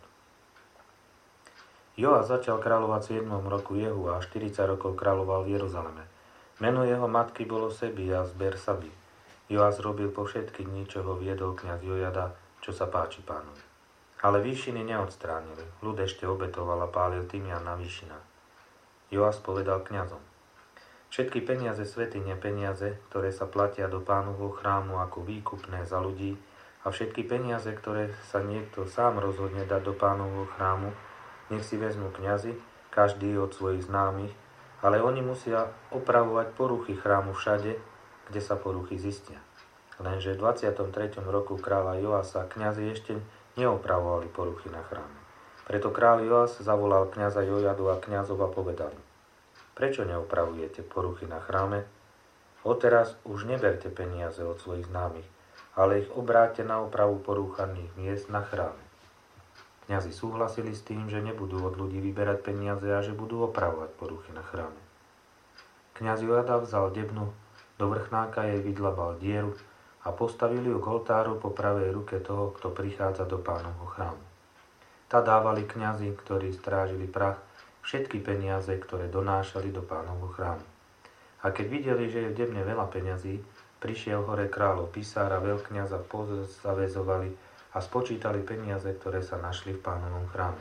Joas začal kráľovať v siedmom roku Jehu a štyridsať rokov kráľoval v Jeruzaleme. Meno jeho matky bolo Sebia z Bersaby. Joas robil po všetky dni, čo ho viedol kňaz Jojada, čo sa páči pánovi. Ale výšiny neodstránili. Ľud ešte obetoval a pálil tymian na výšinách. Joas povedal kňazom: Všetky peniaze svätyne, peniaze, ktoré sa platia do Pánovho chrámu ako výkupné za ľudí, a všetky peniaze, ktoré sa niekto sám rozhodne dať do Pánovho chrámu, nech si vezmú kňazi, každý od svojich známych, ale oni musia opravovať poruchy chrámu všade, kde sa poruchy zistia. Lenže v dvadsiatom treťom roku kráľa Joasa kňazi ešte neopravovali poruchy na chráme. Preto kráľ Joas zavolal kňaza Jojadu a kňazov a povedal im: Prečo neopravujete poruchy na chráme? Odteraz už neberte peniaze od svojich známych, ale ich obráťte na opravu porúchaných miest na chráme. Kňazi súhlasili s tým, že nebudú od ľudí vyberať peniaze a že budú opravovať poruchy na chráme. Kňaz Jojada vzal debnu, do vrchnáka jej vydlabal dieru a postavili ju k oltáru po pravej ruke toho, kto prichádza do Pánovho chrámu. Tá dávali kňazi, ktorí strážili prach, všetky peniaze, ktoré donášali do Pánovho chrámu. A keď videli, že je v debne veľa peňazí, prišiel hore kráľov Pisár a veľkňaza pozavezovali a spočítali peniaze, ktoré sa našli v Pánovom chráme.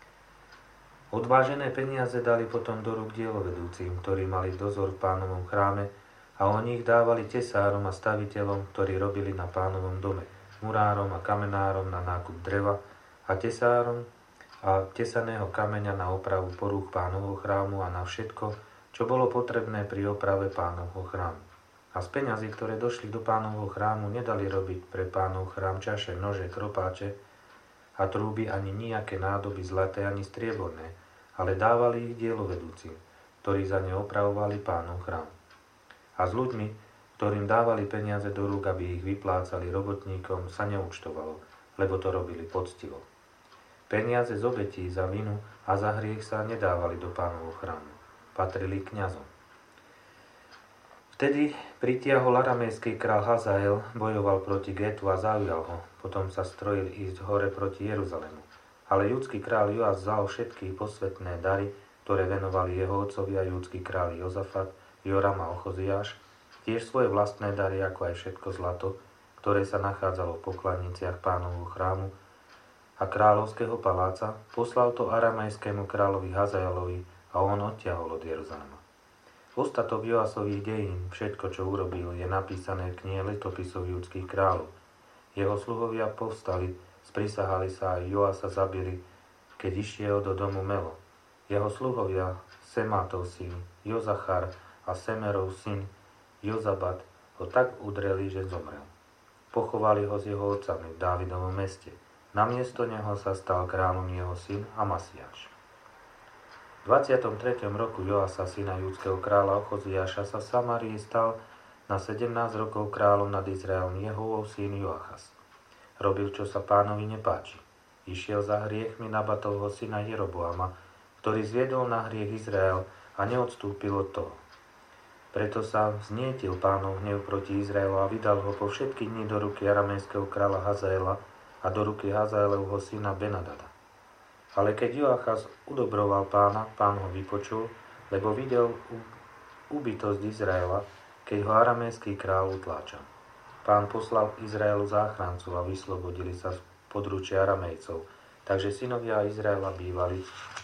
Odvážené peniaze dali potom do rúk dielovedúcim, ktorí mali dozor v Pánovom chráme, a oni ich dávali tesárom a staviteľom, ktorí robili na Pánovom dome, murárom a kamenárom na nákup dreva a tesárom a tesaného kameňa na opravu porúch Pánovho chrámu a na všetko, čo bolo potrebné pri oprave Pánovho chrámu. A z peňazí, ktoré došli do Pánovho chrámu, nedali robiť pre Pánov chrám čaše, nože, kropáče a trúby ani nejaké nádoby zlaté ani strieborné, ale dávali ich dielovedúcim, ktorí za ne opravovali Pánov chrám. A s ľuďmi, ktorým dávali peniaze do rúk, aby ich vyplácali robotníkom, sa neúčtovalo, lebo to robili poctivo. Peniaze z obetí za vinu a za hriech sa nedávali do Pánovho chrámu, patrili kňazom. Vtedy pritiahol aramejský král Hazael, bojoval proti Getu a zaujal ho. Potom sa strojil ísť hore proti Jeruzalému. Ale judský král Joas vzal všetky posvetné dary, ktoré venovali jeho otcovia judský král Jozafat, Joram a Ochoziáš, tiež svoje vlastné dary, ako aj všetko zlato, ktoré sa nachádzalo v pokladniciach Pánovho chrámu a kráľovského paláca, poslal to aramejskému kráľovi Hazaelovi a on odtiahol od Jeruzalema. Ostatok Joasových dejín, všetko, čo urobil, je napísané v knihe letopisov judských kráľov. Jeho sluhovia povstali, sprisahali sa a Joasa zabili, keď išiel do domu Melo. Jeho sluhovia, Semátov syn, Jozachar a Semerov syn, Jozabat, ho tak udreli, že zomrel. Pochovali ho s jeho otcami v Dávidovom meste. Namiesto neho sa stal kráľom jeho syn Amasiáš. V dvadsiatom treťom roku Joasa, syna judského kráľa Ochoziáša, sa v Samárii stal na sedemnásť rokov kráľom nad Izraelom Jehovov syn Joachas. Robil, čo sa Pánovi nepáči. Išiel za hriechmi Nabatovho syna Jeroboama, ktorý zviedol na hriech Izrael a neodstúpil od toho. Preto sa vznietil Pánov hnev proti Izraelu a vydal ho po všetky dni do ruky aramejského kráľa Hazaela a do ruky Hazaelovho syna Benadada. Ale keď Joachaz udobroval Pána, Pán ho vypočul, lebo videl úbytosť Izraela, keď ho aramejský kráľ utláčal. Pán poslal Izraelu záchrancu a vyslobodili sa z područia Aramejcov, takže synovia Izraela bývali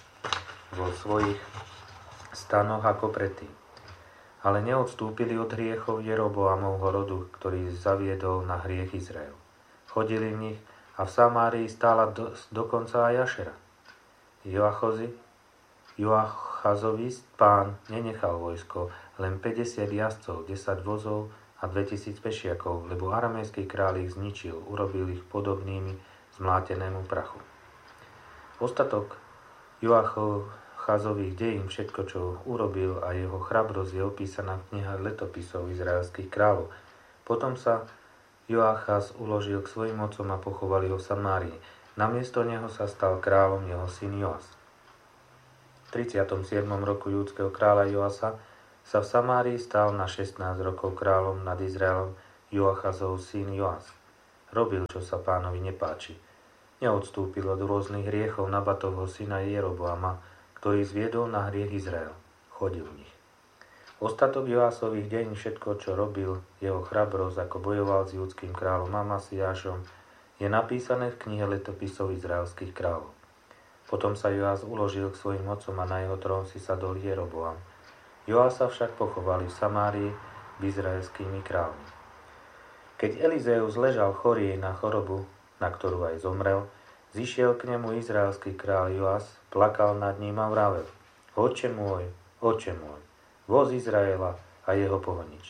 vo svojich stanoch ako predtým. Ale neodstúpili od hriechov Jeroboamovho rodu, ktorý zaviedol na hriech Izrael. Chodili v nich a v Samárii stála do, dokonca aj Ašera. Joachozi, Joachazovi pán nenechal vojsko, len päťdesiat jazdcov, desať vozov a dvetisíc pešiakov, lebo aramejský kráľ ich zničil, urobil ich podobnými zmlátenému prachu. Ostatok Joachazových dejín, všetko, čo urobil a jeho chrabrosť je opísaná v knihách letopisov izraelských kráľov. Potom sa Joachaz uložil k svojim otcom a pochovali ho v Samárii. Namiesto neho sa stal kráľom jeho syn Joas. tridsiatom siedmom roku júdskeho kráľa Joasa sa v Samárii stal na šestnásť rokov kráľom nad Izraelom Joachazov syn Joas. Robil, čo sa Pánovi nepáči. Neodstúpil od rôznych hriechov Nabatovho syna Jeroboama, ktorý zviedol na hriech Izrael. Chodil v nich. Ostatok Joasových deň, všetko, čo robil, jeho chrabrosť, ako bojoval s judským kráľom Amasiášom, je napísané v knihe letopisov izraelských kráľov. Potom sa Joas uložil k svojim otcom a na jeho trón si sadol Jeroboam. Joasa však pochovali v Samárii izraelskými kráľmi. Keď Elizeus ležal chorý na chorobu, na ktorú aj zomrel, zišiel k nemu izraelský kráľ Joas, plakal nad ním a vravel: Oče môj, oče môj, voz Izraela a jeho pohonič.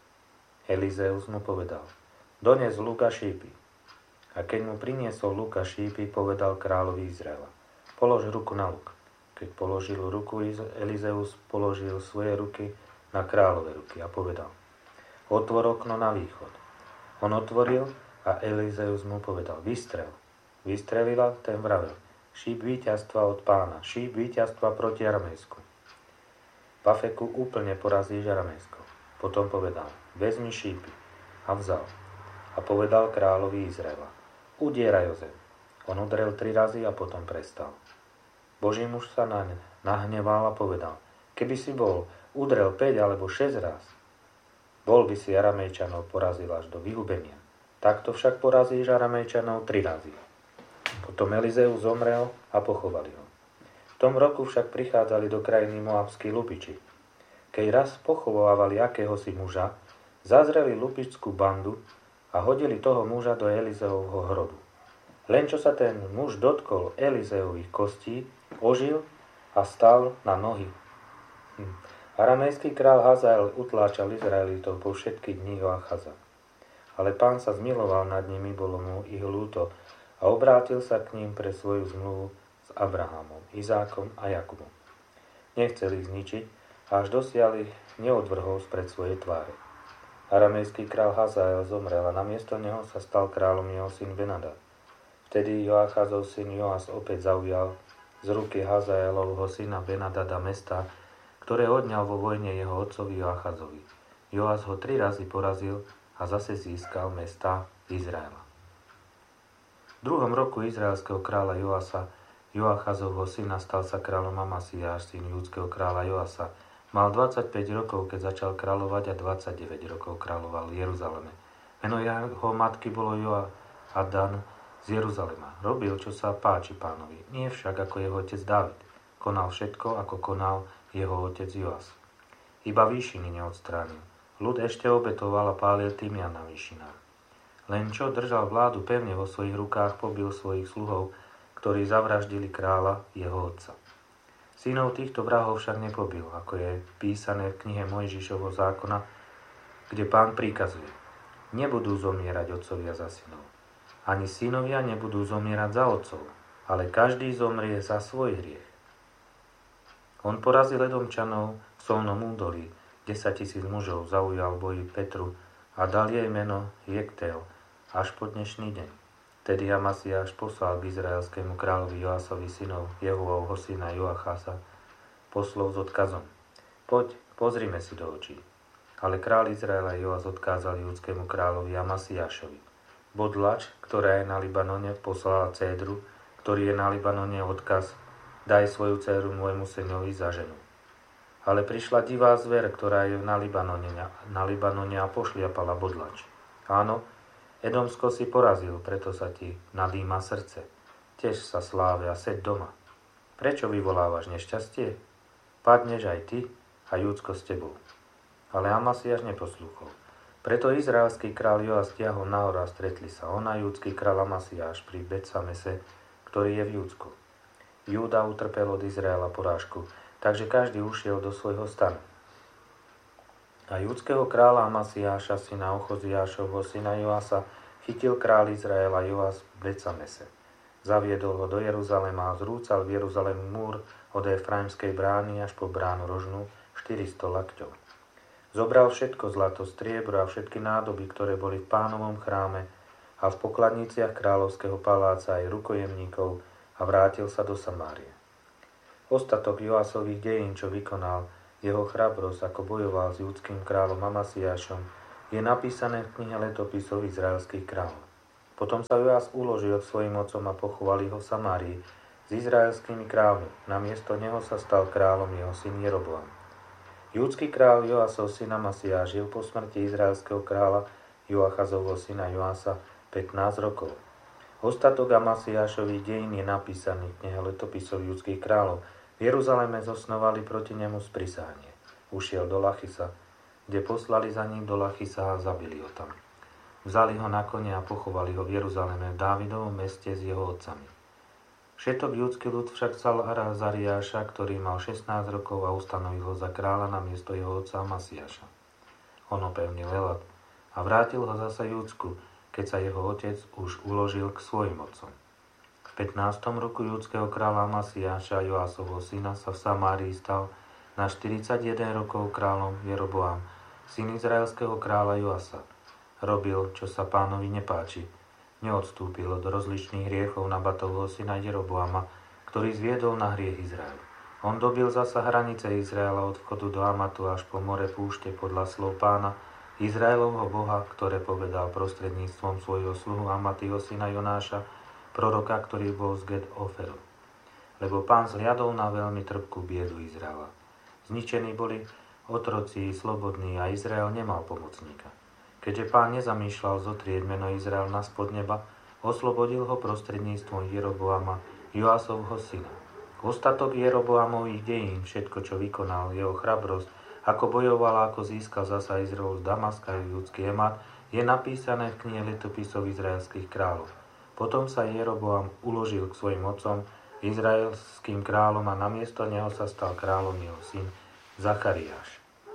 Elizeus mu povedal: Dones luk a šípy. A keď mu priniesol luk a šípy, povedal kráľovi Izraela: Polož ruku na luk. Keď položil ruku, Elizeus položil svoje ruky na kráľové ruky a povedal: Otvor okno na východ. On otvoril a Elizeus mu povedal: Vystrel. Vystrelila, ten vravel: Šíp víťazstva od Pána, šíp víťazstva proti Aramejsku. V Afeku úplne porazíš Aramejsko. Potom povedal: Vezmi šípy. A vzal. A povedal kráľovi Izraela: Udieraj o zem. On udrel tri razy a potom prestal. Boží muž sa naň nahneval a povedal: Keby si bol udrel päť alebo šesť raz, bol by si Aramejčanov porazil až do vyhubenia. Takto však porazíš Aramejčanov tri razy. Potom Elizeus zomrel a pochovali ho. V tom roku však prichádzali do krajiny moabskí lupiči. Keď raz pochovávali akéhosi muža, zazreli lupičskú bandu a hodili toho muža do Elizeovho hrobu. Len čo sa ten muž dotkol Elizeových kostí, ožil a stal na nohy. Hm. Aramejský král Hazael utláčal Izraelitov po všetky dni Joachaza. Ale Pán sa zmiloval nad nimi, bolo mu ich ľúto a obrátil sa k ním pre svoju zmluvu s Abrahamom, Izákom a Jakubom. Nechcel ich zničiť, až dosiaľ ich neodvrhol spred svojej tváre. Aramejský král Hazael zomrel a namiesto neho sa stal kráľom jeho syn Benadad. Vtedy Joachazov syn Joas opäť zaujal z ruky Hazaelovho syna Benadada mesta, ktoré odňal vo vojne jeho otcovi Joachazovi. Joas ho tri razy porazil a zase získal mestá Izraela. V druhom roku izraelského kráľa Joasa, Joachazovho syna, stal sa kráľom Amasiáš, syn judského kráľa Joasa. Mal dvadsaťpäť rokov, keď začal kráľovať, a dvadsaťdeväť rokov kráľoval v Jeruzaleme. Meno jeho matky bolo Joadan z Jeruzalema. Robil, čo sa páči Pánovi, nie však ako jeho otec Dávid. Konal všetko, ako konal jeho otec Joas. Iba výšiny neodstránil. Ľud ešte obetoval a pálil tymian na výšinách. Len čo držal vládu pevne vo svojich rukách, pobil svojich sluhov, ktorí zavraždili kráľa, jeho otca. Synov týchto vrahov však nepobil, ako je písané v knihe Mojžišovho zákona, kde Pán prikazuje: Nebudú zomierať otcovia za synov. Ani synovia nebudú zomierať za otcov, ale každý zomrie za svoj hriech. On porazil Edomčanov v Solnom údolí, desaťtisíc mužov zaujal v boji Petru a dal jej meno Jektel až po dnešný deň. Tedy Amasiáš poslal k izraelskému kráľovi Joasovi synov Jehuovho syna Joachaza poslov s odkazom: Poď, pozrime si do očí. Ale kráľ Izraela Joas odkázal judskému kráľovi Amasiášovi: Bodlač, ktorá je na Libanone, poslala cédru, ktorý je na Libanone, odkaz: Daj svoju dcéru môjmu synovi za ženu. Ale prišla divá zver, ktorá je na Libanone, na Libanone a pošliapala bodlač. Áno, Edomsko si porazil, preto sa ti nadýma srdce. Tež sa sláve a seď doma. Prečo vyvolávaš nešťastie? Padneš aj ty a Júdsko s tebou. Ale Amasiáš neposlúchol. Preto izraelský kráľ Joas stiahol nahor a stretli sa on a júdsky kráľ Amasiáš pri Betsamese, ktorý je v Júdsku. Júda utrpel od Izraela porážku, takže každý ušiel do svojho stanu. A júdskeho kráľa Amasiáša, syna Ochoziášovho, syna Joasa, chytil kráľ Izraela Joas v Betsamese. Zaviedol ho do Jeruzalema a zrúcal v Jeruzalemu múr od Efraimskej brány až po bránu rožnú štyristo lakťov. Zobral všetko zlato, striebro a všetky nádoby, ktoré boli v Pánovom chráme a v pokladniciach kráľovského paláca aj rukojemníkov, a vrátil sa do Samárie. Ostatok Joasových dejín, čo vykonal, jeho chrabrosť, ako bojoval s judským kráľom Amasiášom, je napísané v knihe letopisov izraelských kráľov. Potom sa Joas uložil k svojim otcom a pochovali ho v Samárii s izraelskými kráľmi. Namiesto neho sa stal kráľom jeho syn Jeroboam. Judský kráľ Joasov syn Amasiáš žil po smrti izraelského kráľa Joachazovho syna Joasa pätnásť rokov. Ostatok Amasiášových dejín je napísaný v knihe letopisov judských kráľov. V Jeruzaleme zosnovali proti nemu sprisahanie. Ušiel do Lachisa, kde poslali za ním do Lachisa a zabili ho tam. Vzali ho na kone a pochovali ho v Jeruzaleme v Dávidovom meste s jeho otcami. Všetok judský ľud však vzal Azariáša, ktorý mal šestnásť rokov, a ustanovil ho za kráľa na miesto jeho otca Amasiáša. On opevnil Elat a vrátil ho zasa Júdsku, keď sa jeho otec už uložil k svojim otcom. V pätnástom roku judského kráľa Amasiáša, Joasovho syna, sa v Samárii stal na štyridsaťjeden rokov kráľom Jeroboam, syn izraelského kráľa Joasa. Robil, čo sa pánovi nepáči. Neodstúpil od rozličných hriechov Nabatovho syna Jeroboama, ktorý zviedol na hriech Izraelu. On dobil zasa hranice Izraela od vchodu do Amatu až po more púšte podľa slov pána, Izraelovho Boha, ktoré povedal prostredníctvom svojho sluhu Amatyho syna Jonáša, proroka, ktorý bol z Get Oferu. Lebo pán zliadol na veľmi trpkú biedu Izraela. Zničení boli otroci slobodní a Izrael nemal pomocníka. Keďže pán nezamýšľal zotrieť meno Izrael na spod neba, oslobodil ho prostredníctvom Jeroboama, Joasovho syna. Ostatok Jeroboamových dejín, všetko, čo vykonal, jeho chrabrosť, ako bojoval a ako získal zasa Izrael z Damaska a judský Emat, je napísané v knihe letopisov izraelských kráľov. Potom sa Jeroboam uložil k svojim otcom, izraelským kráľom, a namiesto neho sa stal kráľom jeho syn Zachariáš.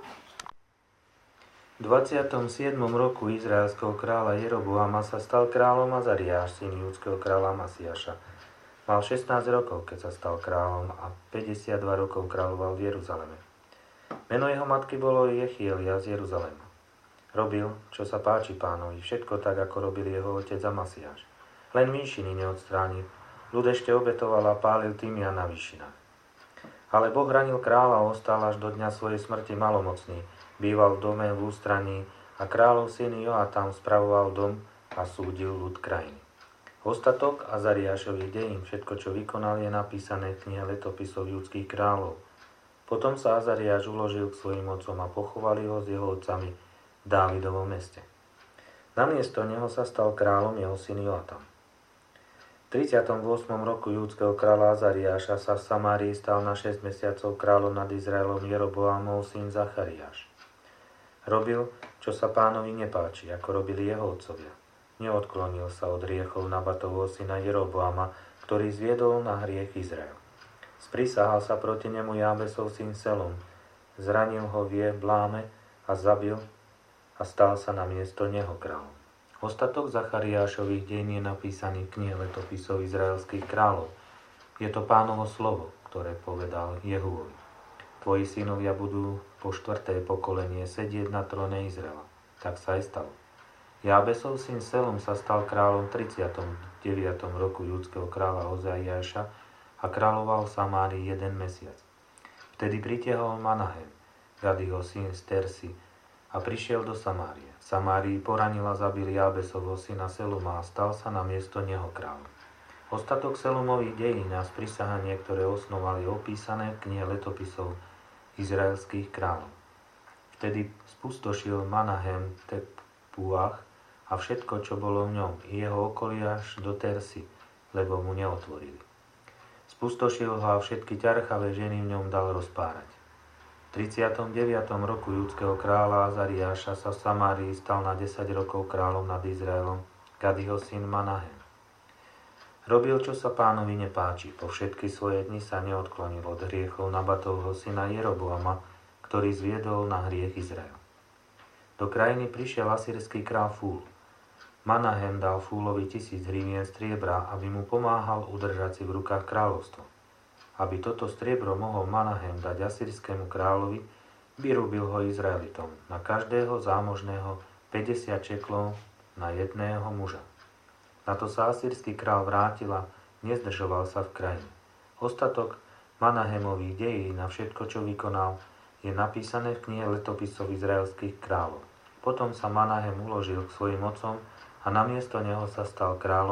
V dvadsiatom siedmom roku izraelského kráľa Jeroboama sa stal kráľom Azariáš, syn judského kráľa Amasiáša. Mal šestnásť rokov, keď sa stal kráľom, a päťdesiatdva rokov kráľoval v Jeruzaleme. Meno jeho matky bolo Jechielia z Jeruzalema. Robil, čo sa páči pánovi, všetko tak, ako robil jeho otec Amasiáš. Len výšiny neodstránil. Ľud ešte obetoval a pálil tymian na výšinách. Ale Boh ranil kráľa a ostal až do dňa svojej smrti malomocný. Býval v dome v ústraní a kráľov syn Joatam spravoval dom a súdil ľud krajiny. Ostatok Azariášových dejín, všetko, čo vykonal, je napísané v knihe letopisov judských kráľov. Potom sa Azariáš uložil k svojim otcom a pochovali ho s jeho otcami v Dávidovom meste. Namiesto neho sa stal kráľom jeho syn Joatam. V tridsiatom ôsmom roku judského kráľa Azariáša sa v Samárii stal na šesť mesiacov kráľom nad Izraelom Jeroboamov syn Zachariáš. Robil, čo sa pánovi nepáči, ako robili jeho otcovia. Neodklonil sa od hriechov Nabatovho syna Jeroboama, ktorý zviedol na hriech Izrael. Sprisahal sa proti nemu Jábesov syn Selom, zranil ho v Bláme a zabil a stal sa na miesto neho kráľom. Ostatok Zachariášových dejín je napísaný v knihe letopisov izraelských kráľov. Je to pánovo slovo, ktoré povedal Jehúovi. Tvoji synovia budú po štvrté pokolenie sedieť na tróne Izraela. Tak sa aj stalo. Jábesov syn Selom sa stal kráľom v tridsiatom deviatom roku judského kráľa Ozaiáša a kráľoval v Samárii jeden mesiac. Vtedy pritiahol Manahem, Gadiho syn z Tersi, a prišiel do Samárie. V Samárii poranil a zabil Jábesovho syna Seluma a stal sa na miesto neho kráľom. Ostatok Selumových dejín a sprisahanie, ktoré osnovali, opísané v knihe letopisov izraelských kráľov. Vtedy spustošil Manahem Tepuach a všetko, čo bolo v ňom, i jeho okolie až do Tersy, lebo mu neotvorili. Spustošil ho a všetky ťarchavé ženy v ňom dal rozpárať. V tridsiatom deviatom roku judského kráľa Azariáša sa v Samárii stal na desať rokov kráľom nad Izraelom Gadiho syn Manahem. Robil, čo sa pánovi nepáči, po všetky svoje dni sa neodklonil od hriechov Nabatovho syna Jeroboama, ktorý zviedol na hriech Izrael. Do krajiny prišiel asýrsky kráľ Fúl. Manahem dal Fúlovi tisíc hrivien striebra, aby mu pomáhal udržať si v rukách kráľovstvo. Aby toto striebro mohol Manahem dať asýrskému kráľovi, vyrúbil ho Izraelitom, na každého zámožného päťdesiat šeklov na jedného muža. Na to sa asýrsky král vrátil a nezdržoval sa v krajine. Ostatok Manahemových dejín a všetko, čo vykonal, je napísané v knihe letopisov izraelských kráľov. Potom sa Manahem uložil k svojim otcom a namiesto neho sa stal kráľom